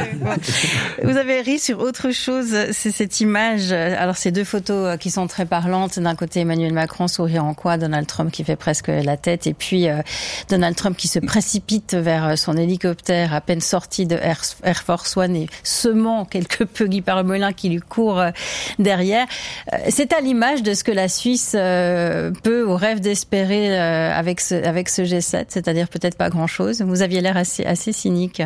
Vous avez ri sur autre chose, c'est cette image. Alors, ces 2 photos qui sont très parlantes. D'un côté, Emmanuel Macron souriant en quoi, Donald Trump qui fait presque la tête, et puis Donald Trump qui se précipite vers son hélicoptère à peine sorti de Air Force One et semant quelque peu Guy Parmelin qui lui court derrière. C'est à l'image de ce que la Suisse peut ou rêve d'espérer avec ce G7, c'est-à-dire peut-être pas grand-chose. Vous aviez l'air assez cynique.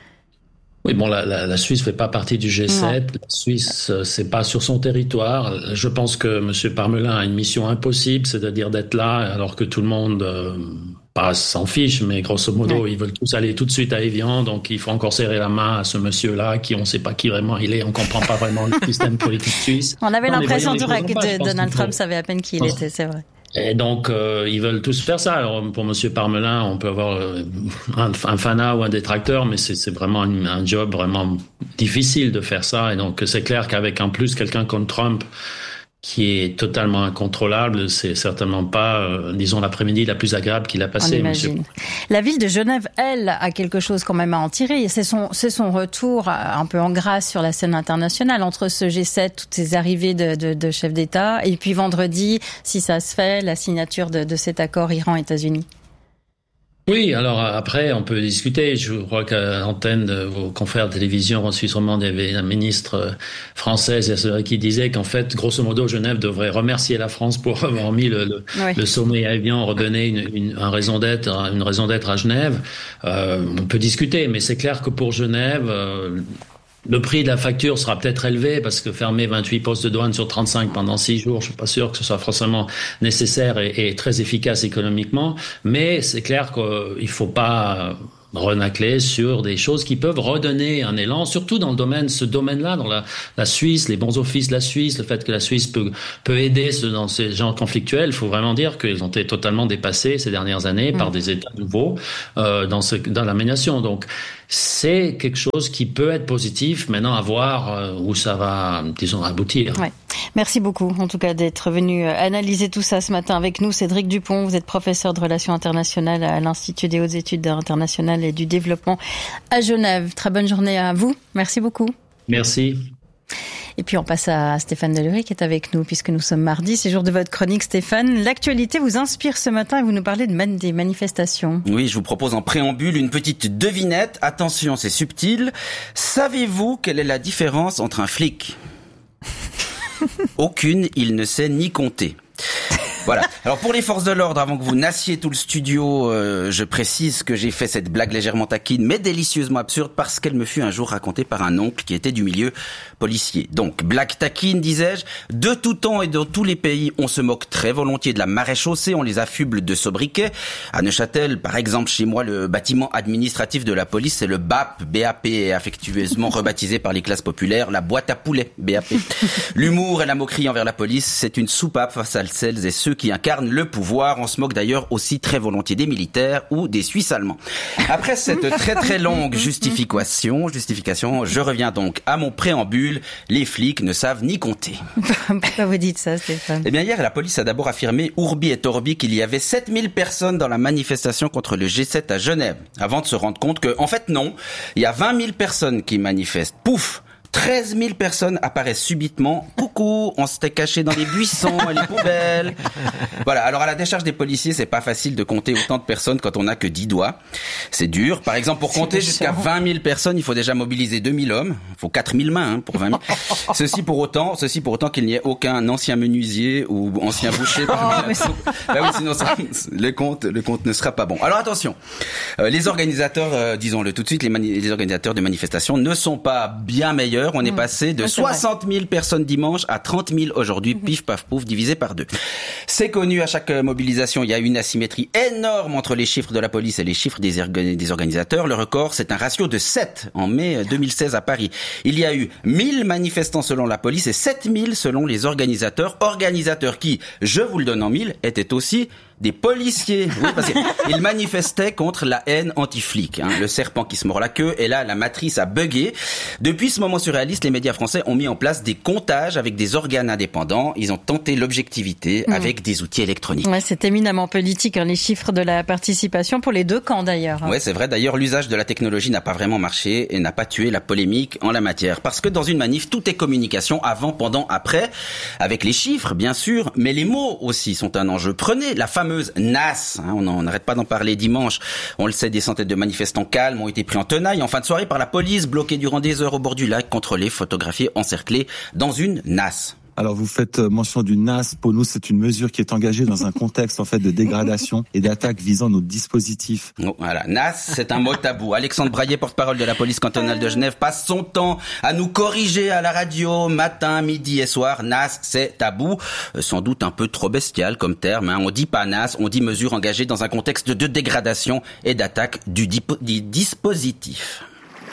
Oui, bon, la Suisse fait pas partie du G7. Non. La Suisse, c'est pas sur son territoire. Je pense que M. Parmelin a une mission impossible, c'est-à-dire d'être là alors que tout le monde pas s'en fiche, mais grosso modo, ils veulent tous aller tout de suite à Évian, donc il faut encore serrer la main à ce monsieur-là, qui on sait pas qui vraiment il est, on comprend pas vraiment le système politique suisse.
On avait l'impression que Donald Trump savait à peine qui il était, c'est vrai.
Et donc, ils veulent tous faire ça. Alors, pour Monsieur Parmelin, on peut avoir un fanat ou un détracteur, mais c'est vraiment un job vraiment difficile de faire ça. Et donc, c'est clair qu'avec en plus quelqu'un comme Trump, qui est totalement incontrôlable. C'est certainement pas, disons, l'après-midi la plus agréable qu'il a passée.
On imagine. La ville de Genève, elle, a quelque chose quand même à en tirer. C'est son retour un peu en grâce sur la scène internationale entre ce G7, toutes ces arrivées de chefs d'État, et puis vendredi, si ça se fait, la signature de cet accord Iran-États-Unis.
Oui, alors après, on peut discuter. Je crois qu'à l'antenne de vos confrères de télévision en Suisse romande, il y avait un ministre française qui disait qu'en fait, grosso modo, Genève devrait remercier la France pour avoir mis le sommet à Évian, redonner une raison d'être à Genève. On peut discuter, mais c'est clair que pour Genève, le prix de la facture sera peut-être élevé parce que fermer 28 postes de douane sur 35 pendant 6 jours, je suis pas sûr que ce soit forcément nécessaire et très efficace économiquement. Mais c'est clair qu'il faut pas renacler sur des choses qui peuvent redonner un élan, surtout dans ce domaine-là, dans la Suisse, les bons offices de la Suisse, le fait que la Suisse peut aider dans ces genres conflictuels. Il faut vraiment dire qu'ils ont été totalement dépassés ces dernières années par des États nouveaux dans la médiation. Donc, c'est quelque chose qui peut être positif. Maintenant, à voir où ça va, disons, aboutir.
Ouais. Merci beaucoup, en tout cas, d'être venu analyser tout ça ce matin avec nous. Cédric Dupont, vous êtes professeur de relations internationales à l'Institut des hautes études internationales et du développement à Genève. Très bonne journée à vous. Merci beaucoup.
Merci.
Et puis on passe à Stéphane Delury qui est avec nous puisque nous sommes mardi. C'est jour de votre chronique, Stéphane. L'actualité vous inspire ce matin et vous nous parlez des manifestations.
Oui, je vous propose en préambule une petite devinette. Attention, c'est subtil. Savez-vous quelle est la différence entre un flic ? Aucune, il ne sait ni compter. Voilà. Alors pour les forces de l'ordre, avant que vous nassiez tout le studio, je précise que j'ai fait cette blague légèrement taquine, mais délicieusement absurde, parce qu'elle me fut un jour racontée par un oncle qui était du milieu policier. Donc, blague taquine, disais-je, de tout temps et dans tous les pays, on se moque très volontiers de la maréchaussée, on les affuble de sobriquets. À Neuchâtel, par exemple, chez moi, le bâtiment administratif de la police, c'est le BAP, BAP, affectueusement rebaptisé par les classes populaires, la boîte à poulet, BAP. L'humour et la moquerie envers la police, c'est une soupape face à celles et ceux qui incarnent le pouvoir. On se moque d'ailleurs aussi très volontiers des militaires ou des Suisses allemands. Après cette très très longue justification, je reviens donc à mon préambule. Les flics ne savent ni compter.
Pourquoi vous dites ça, Stéphane ?
Eh bien, hier, la police a d'abord affirmé, Urbi et Orbi, qu'il y avait 7000 personnes dans la manifestation contre le G7 à Genève, avant de se rendre compte que, en fait, non, il y a 20 000 personnes qui manifestent. Pouf ! 13 000 personnes apparaissent subitement. Coucou, on s'était caché dans les buissons et les poubelles. Voilà. Alors, à la décharge des policiers, c'est pas facile de compter autant de personnes quand on n'a que 10 doigts. C'est dur. Par exemple, pour compter jusqu'à 20 000 personnes, il faut déjà mobiliser 2000 hommes. Il faut 4000 mains, pour 20 000. Ceci pour autant qu'il n'y ait aucun ancien menuisier ou ancien boucher. Bah oui, sinon le compte ne sera pas bon. Alors attention. Les organisateurs, disons-le tout de suite, les organisateurs de manifestations ne sont pas bien meilleurs. On est passé de 60 000 personnes dimanche à 30 000 aujourd'hui, pif paf pouf, divisé par 2. C'est connu, à chaque mobilisation, il y a une asymétrie énorme entre les chiffres de la police et les chiffres des organisateurs. Le record, c'est un ratio de 7 en mai 2016 à Paris. Il y a eu 1000 manifestants selon la police et 7000 selon les organisateurs. Organisateurs qui, je vous le donne en 1000, étaient aussi des policiers. Oui, parce qu'ils manifestaient contre la haine anti-flic. Le serpent qui se mord la queue. Et là, la matrice a bugué. Depuis ce moment surréaliste, les médias français ont mis en place des comptages avec des organes indépendants. Ils ont tenté l'objectivité avec des outils électroniques.
Ouais, c'est éminemment politique, les chiffres de la participation pour les deux camps d'ailleurs.
Ouais, c'est vrai. D'ailleurs, l'usage de la technologie n'a pas vraiment marché et n'a pas tué la polémique en la matière. Parce que dans une manif, tout est communication avant, pendant, après. Avec les chiffres, bien sûr. Mais les mots aussi sont un enjeu. Prenez la fameuse NAS, on n'arrête pas d'en parler dimanche. On le sait, des centaines de manifestants calmes ont été pris en tenaille en fin de soirée par la police, bloqués durant des heures au bord du lac, contrôlés, photographiés, encerclés dans une NAS.
Alors vous faites mention d'une NAS. Pour nous, c'est une mesure qui est engagée dans un contexte en fait de dégradation et d'attaque visant nos dispositifs.
Oh, voilà, NAS, c'est un mot tabou. Alexandre Braillet, porte-parole de la police cantonale de Genève, passe son temps à nous corriger à la radio, matin, midi et soir. NAS, c'est tabou. Sans doute un peu trop bestial comme terme. On dit pas NAS, on dit mesure engagée dans un contexte de dégradation et d'attaque du dispositif.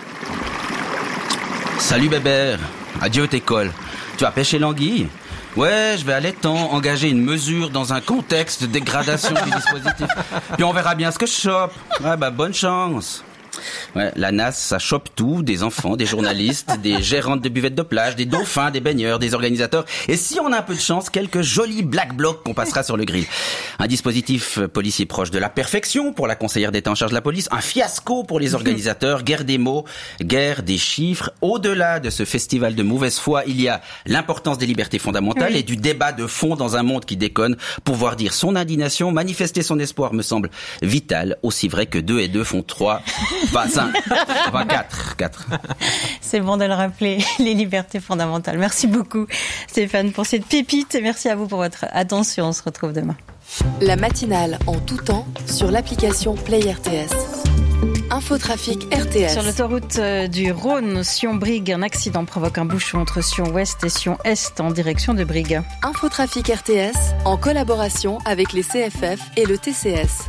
Salut Bébert, adieu t'école. Tu vas pêcher l'anguille ? Ouais, je vais à l'étang engager une mesure dans un contexte de dégradation du dispositif. Puis on verra bien ce que je chope. Ouais, bonne chance. Ouais, la NAS, ça chope tout, des enfants, des journalistes, des gérantes de buvettes de plage, des dauphins, des baigneurs, des organisateurs, et si on a un peu de chance, quelques jolis black blocs qu'on passera sur le grill. Un dispositif policier proche de la perfection pour la conseillère d'État en charge de la police, un fiasco pour les organisateurs, guerre des mots, guerre des chiffres. Au-delà de ce festival de mauvaise foi, il y a l'importance des libertés fondamentales et du débat de fond dans un monde qui déconne. Pouvoir dire son indignation, manifester son espoir me semble vital, aussi vrai que 2 et 2 font 3, enfin 5, enfin 4.
C'est bon de le rappeler, les libertés fondamentales. Merci beaucoup Stéphane pour cette pépite et merci à vous pour votre attention. On se retrouve demain.
La matinale en tout temps sur l'application Play RTS. Infotrafic RTS.
Sur l'autoroute du Rhône, Sion-Brigue, un accident provoque un bouchon entre Sion-Ouest et Sion-Est en direction de Brigue.
Infotrafic RTS en collaboration avec les CFF et le TCS.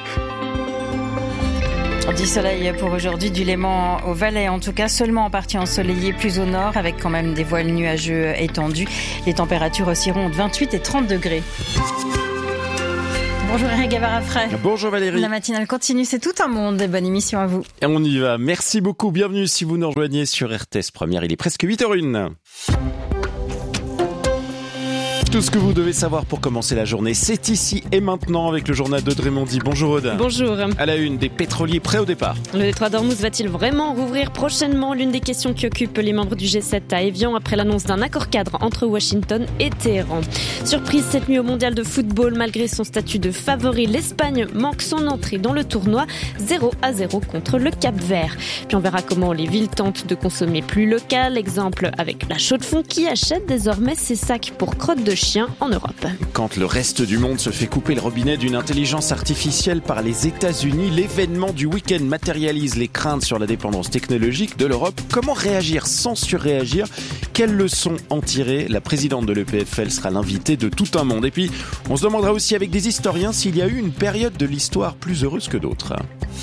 Du soleil pour aujourd'hui, du Léman au Valais, en tout cas seulement en partie ensoleillé, plus au nord, avec quand même des voiles nuageux étendus. Les températures oscilleront de 28 et 30 degrés. Bonjour Eric Gavard-Afray.
Bonjour Valérie.
La matinale continue, c'est tout un monde. Et bonne émission à vous.
Et on y va. Merci beaucoup. Bienvenue si vous nous rejoignez sur RTS Première. Il est presque 8h01. Tout ce que vous devez savoir pour commencer la journée, c'est ici et maintenant avec le journal d'Aude Raymondi. Bonjour Aude.
Bonjour.
À la une, des pétroliers prêts au départ.
Le détroit d'Ormuz va-t-il vraiment rouvrir prochainement? L'une des questions qui occupe les membres du G7 à Évian après l'annonce d'un accord cadre entre Washington et Téhéran. Surprise cette nuit au mondial de football, malgré son statut de favori, l'Espagne manque son entrée dans le tournoi, 0-0 contre le Cap-Vert. Puis on verra comment les villes tentent de consommer plus local, exemple avec la Chaux-de-Fonds qui achète désormais ses sacs pour crottes de chien en Europe.
Quand le reste du monde se fait couper le robinet d'une intelligence artificielle par les États-Unis, l'événement du week-end matérialise les craintes sur la dépendance technologique de l'Europe. Comment réagir sans surréagir? Quelles leçons en tirer? La présidente de l'EPFL sera l'invitée de tout un monde. Et puis, on se demandera aussi avec des historiens s'il y a eu une période de l'histoire plus heureuse que d'autres.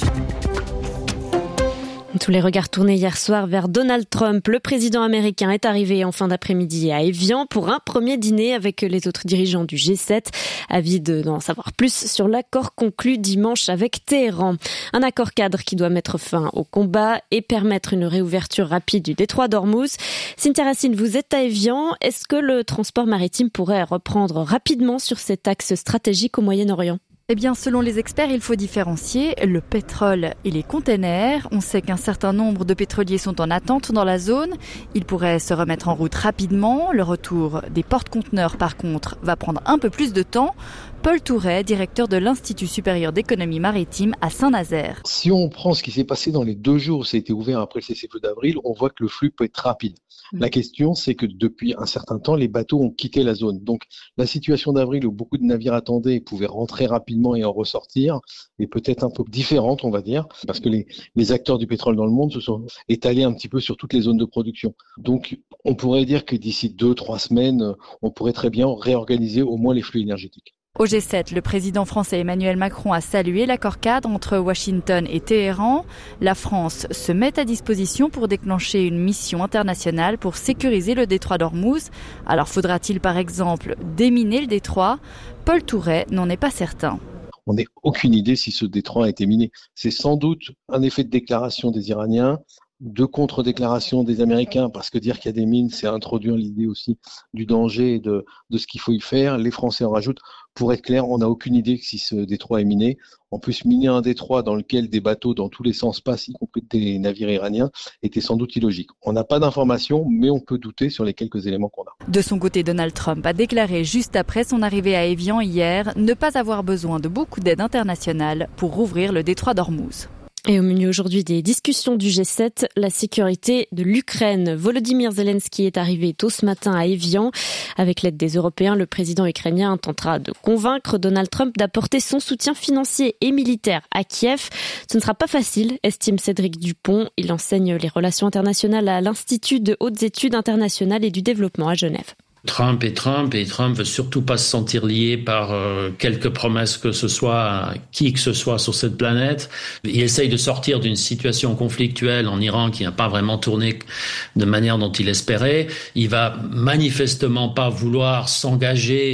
Tous les regards tournés hier soir vers Donald Trump. Le président américain est arrivé en fin d'après-midi à Évian pour un premier dîner avec les autres dirigeants du G7, avides d'en savoir plus sur l'accord conclu dimanche avec Téhéran. Un accord cadre qui doit mettre fin au combat et permettre une réouverture rapide du détroit d'Ormuz. Cynthia Racine, vous êtes à Évian. Est-ce que le transport maritime pourrait reprendre rapidement sur cet axe stratégique au Moyen-Orient ?
Eh bien, selon les experts, il faut différencier le pétrole et les containers. On sait qu'un certain nombre de pétroliers sont en attente dans la zone. Ils pourraient se remettre en route rapidement. Le retour des porte-conteneurs, par contre, va prendre un peu plus de temps. Paul Touret, directeur de l'Institut supérieur d'économie maritime à Saint-Nazaire.
Si on prend ce qui s'est passé dans les 2 jours où ça a été ouvert après le cessez-le-feu d'avril, on voit que le flux peut être rapide. La question, c'est que depuis un certain temps, les bateaux ont quitté la zone. Donc, la situation d'avril où beaucoup de navires attendaient et pouvaient rentrer rapidement et en ressortir est peut-être un peu différente, on va dire, parce que les acteurs du pétrole dans le monde se sont étalés un petit peu sur toutes les zones de production. Donc, on pourrait dire que d'ici 2-3 semaines, on pourrait très bien réorganiser au moins les flux énergétiques.
Au G7, le président français Emmanuel Macron a salué l'accord cadre entre Washington et Téhéran. La France se met à disposition pour déclencher une mission internationale pour sécuriser le détroit d'Ormuz. Alors faudra-t-il par exemple déminer le détroit? Paul Touret n'en est pas certain.
On n'a aucune idée si ce détroit a été miné. C'est sans doute un effet de déclaration des Iraniens, de contre-déclaration des Américains, parce que dire qu'il y a des mines, c'est introduire l'idée aussi du danger et de ce qu'il faut y faire. Les Français en rajoutent. Pour être clair, on n'a aucune idée si ce détroit est miné. En plus, miner un détroit dans lequel des bateaux dans tous les sens passent, y compris des navires iraniens, était sans doute illogique. On n'a pas d'informations, mais on peut douter sur les quelques éléments qu'on a.
De son côté, Donald Trump a déclaré juste après son arrivée à Évian hier ne pas avoir besoin de beaucoup d'aide internationale pour rouvrir le détroit d'Ormuz.
Et au menu aujourd'hui des discussions du G7, la sécurité de l'Ukraine. Volodymyr Zelensky est arrivé tôt ce matin à Évian. Avec l'aide des Européens, le président ukrainien tentera de convaincre Donald Trump d'apporter son soutien financier et militaire à Kiev. Ce ne sera pas facile, estime Cédric Dupont. Il enseigne les relations internationales à l'Institut de hautes études internationales et du développement à Genève.
Trump veut surtout pas se sentir lié par quelque promesse que ce soit à qui que ce soit sur cette planète. Il essaye de sortir d'une situation conflictuelle en Iran qui n'a pas vraiment tourné de manière dont il espérait. Il va manifestement pas vouloir s'engager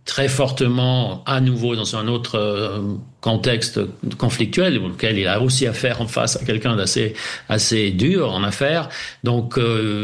très fortement à nouveau dans un autre contexte conflictuel auquel il a aussi affaire en face à quelqu'un assez dur en affaires. Donc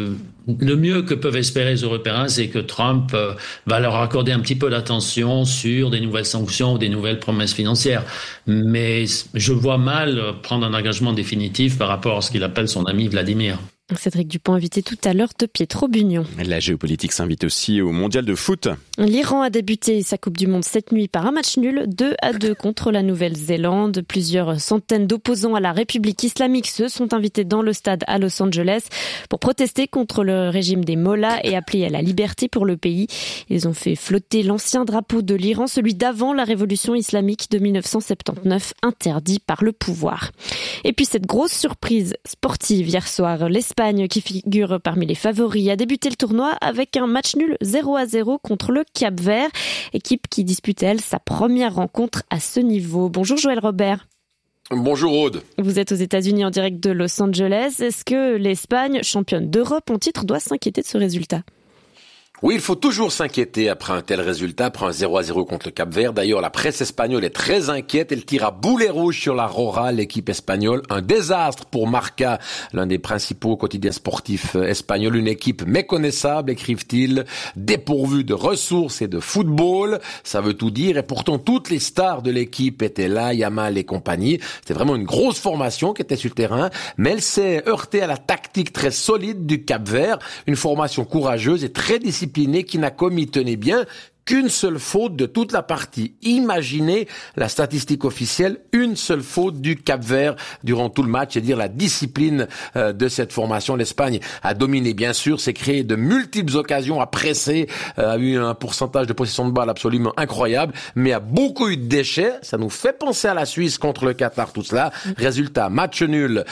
le mieux que peuvent espérer les Européens, c'est que Trump va leur accorder un petit peu d'attention sur des nouvelles sanctions ou des nouvelles promesses financières. Mais je vois mal prendre un engagement définitif par rapport à ce qu'il appelle son ami Vladimir.
Cédric Dupont invité tout à l'heure de Pietro Bugnon.
La géopolitique s'invite aussi au mondial de foot.
L'Iran a débuté sa Coupe du Monde cette nuit par un match nul 2-2 contre la Nouvelle-Zélande. Plusieurs centaines d'opposants à la République islamique se sont invités dans le stade à Los Angeles pour protester contre le régime des mollahs et appeler à la liberté pour le pays. Ils ont fait flotter l'ancien drapeau de l'Iran, celui d'avant la révolution islamique de 1979, interdit par le pouvoir. Et puis cette grosse surprise sportive hier soir, l'Espagne qui figure parmi les favoris a débuté le tournoi avec un match nul 0-0 contre le Cap-Vert, équipe qui dispute elle sa première rencontre à ce niveau. Bonjour Joël Robert.
Bonjour Aude.
Vous êtes aux États-Unis en direct de Los Angeles. Est-ce que l'Espagne, championne d'Europe en titre, doit s'inquiéter de ce résultat ?
Oui, il faut toujours s'inquiéter après un tel résultat, après un 0-0 contre le Cap-Vert. D'ailleurs, la presse espagnole est très inquiète. Elle tire à boulet rouge sur la Roja, l'équipe espagnole. Un désastre pour Marca, l'un des principaux quotidiens sportifs espagnols. Une équipe méconnaissable, écrivent-ils, dépourvue de ressources et de football. Ça veut tout dire. Et pourtant, toutes les stars de l'équipe étaient là, Yamal et compagnie. C'était vraiment une grosse formation qui était sur le terrain. Mais elle s'est heurtée à la tactique très solide du Cap-Vert. Une formation courageuse et très disciplinée qui n'a commis, tenez bien, qu'une seule faute de toute la partie. Imaginez la statistique officielle, une seule faute du Cap-Vert durant tout le match, c'est dire la discipline de cette formation. L'Espagne a dominé, bien sûr, s'est créé de multiples occasions, a pressé, a eu un pourcentage de possession de balle absolument incroyable, mais a beaucoup eu de déchets. Ça nous fait penser à la Suisse contre le Qatar, tout cela. Résultat, match nul,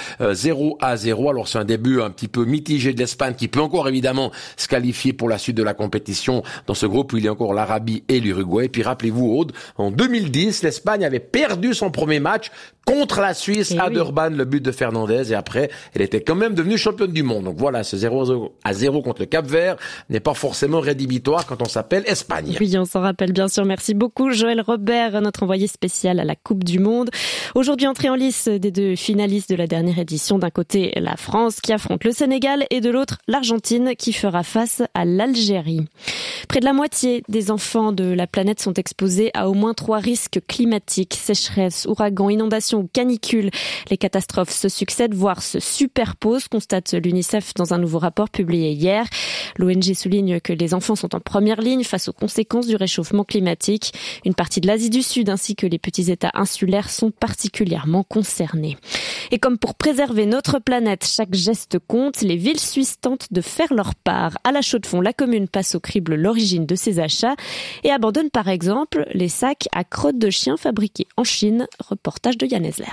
0-0. Alors c'est un début un petit peu mitigé de l'Espagne qui peut encore évidemment se qualifier pour la suite de la compétition dans ce groupe où il y a encore l'Arabie et l'Uruguay. Et puis rappelez-vous, Aude, en 2010, l'Espagne avait perdu son premier match contre la Suisse à Durban, le but de Fernandez, et après, elle était quand même devenue championne du monde. Donc voilà, ce 0-0 contre le Cap-Vert n'est pas forcément rédhibitoire quand on s'appelle Espagne.
Oui, on s'en rappelle bien sûr. Merci beaucoup Joël Robert, notre envoyé spécial à la Coupe du Monde. Aujourd'hui, entrée en lice des deux finalistes de la dernière édition. D'un côté, la France qui affronte le Sénégal et de l'autre, l'Argentine qui fera face à l'Algérie. Près de la moitié des enfants de la planète sont exposés à au moins 3 risques climatiques, sécheresse, ouragans, inondations, canicule. Les catastrophes se succèdent, voire se superposent, constate l'UNICEF dans un nouveau rapport publié hier. L'ONG souligne que les enfants sont en première ligne face aux conséquences du réchauffement climatique. Une partie de l'Asie du Sud ainsi que les petits États insulaires sont particulièrement concernés. Et comme pour préserver notre planète, chaque geste compte, les villes suisses tentent de faire leur part. À la Chaux-de-Fonds, la commune passe au crible l'origine de ses achats et abandonne par exemple les sacs à crottes de chien fabriqués en Chine. Reportage de Yann Esler.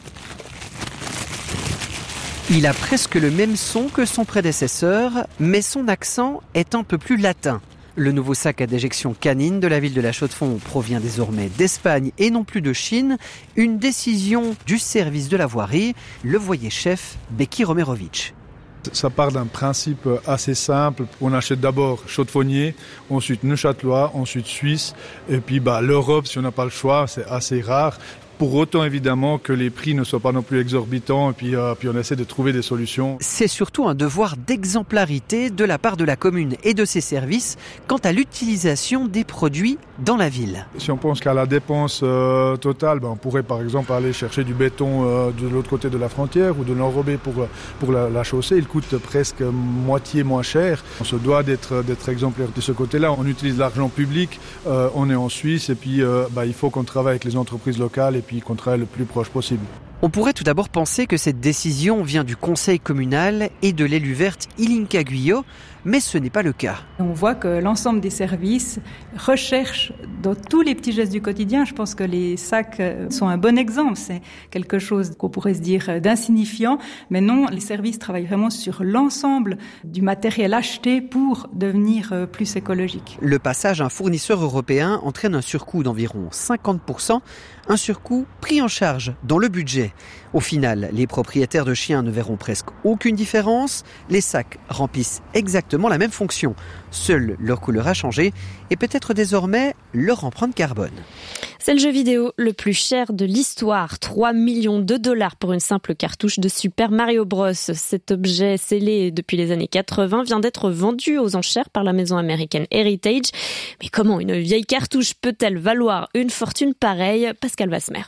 Il a presque le même son que son prédécesseur, mais son accent est un peu plus latin. Le nouveau sac à déjection canine de la ville de la Chaux-de-Fonds provient désormais d'Espagne et non plus de Chine. Une décision du service de la voirie, le voyer-chef Beki Romerovic.
Ça part d'un principe assez simple. On achète d'abord chaux-de-fonnier, ensuite neuchâtelois, ensuite suisse. Et puis l'Europe, si on n'a pas le choix, c'est assez rare. Pour autant, évidemment, que les prix ne soient pas non plus exorbitants et puis on essaie de trouver des solutions.
C'est surtout un devoir d'exemplarité de la part de la commune et de ses services quant à l'utilisation des produits dans la ville.
Si on pense qu'à la dépense totale, on pourrait par exemple aller chercher du béton de l'autre côté de la frontière ou de l'enrober pour la chaussée. Il coûte presque moitié moins cher. On se doit d'être exemplaire de ce côté-là. On utilise l'argent public, on est en Suisse et puis il faut qu'on travaille avec les entreprises locales et puis qu'on travaille le plus proche possible.
On pourrait tout d'abord penser que cette décision vient du conseil communal et de l'élu verte Ilinka Guyot, mais ce n'est pas le cas.
On voit que l'ensemble des services recherchent dans tous les petits gestes du quotidien. Je pense que les sacs sont un bon exemple. C'est quelque chose qu'on pourrait se dire d'insignifiant, mais non, les services travaillent vraiment sur l'ensemble du matériel acheté pour devenir plus écologique.
Le passage à un fournisseur européen entraîne un surcoût d'environ 50%, un surcoût pris en charge dans le budget. Au final, les propriétaires de chiens ne verront presque aucune différence. Les sacs remplissent exactement exactement la même fonction. Seule leur couleur a changé et peut-être désormais leur empreinte carbone.
C'est le jeu vidéo le plus cher de l'histoire. 3 millions de dollars pour une simple cartouche de Super Mario Bros. Cet objet scellé depuis les années 80 vient d'être vendu aux enchères par la maison américaine Heritage. Mais comment une vieille cartouche peut-elle valoir une fortune pareille ? Pascal Vasmer.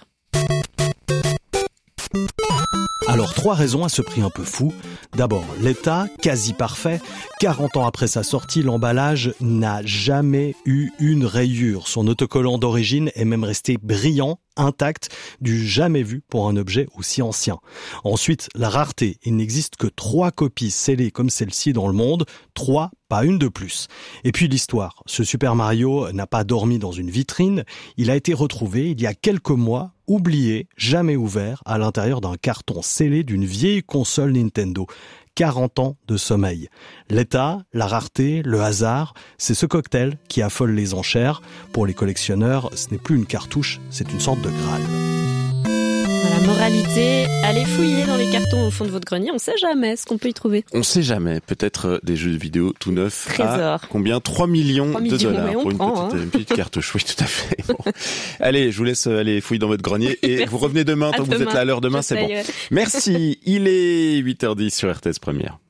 Alors 3 raisons à ce prix un peu fou. D'abord, l'état quasi parfait. 40 ans après sa sortie, l'emballage n'a jamais eu une rayure. Son autocollant d'origine est même resté brillant, intact, du jamais vu pour un objet aussi ancien. Ensuite, la rareté. Il n'existe que 3 copies scellées comme celle-ci dans le monde. 3, pas une de plus. Et puis l'histoire. Ce Super Mario n'a pas dormi dans une vitrine. Il a été retrouvé il y a quelques mois, oublié, jamais ouvert, à l'intérieur d'un carton scellé d'une vieille console Nintendo. 40 ans de sommeil. L'état, la rareté, le hasard, c'est ce cocktail qui affole les enchères. Pour les collectionneurs, ce n'est plus une cartouche, c'est une sorte de Graal.
La moralité, allez fouiller dans les cartons au fond de votre grenier, on sait jamais ce qu'on peut y trouver.
On sait jamais, peut-être des jeux vidéo tout neufs.
Trésor.
À combien ? 3 millions de dollars pour une petite cartouche. Oui, tout à fait. Bon. Allez, je vous laisse aller fouiller dans votre grenier et vous revenez demain, tant que vous êtes là à l'heure demain, c'est bon. Merci, il est 8h10 sur RTS Première.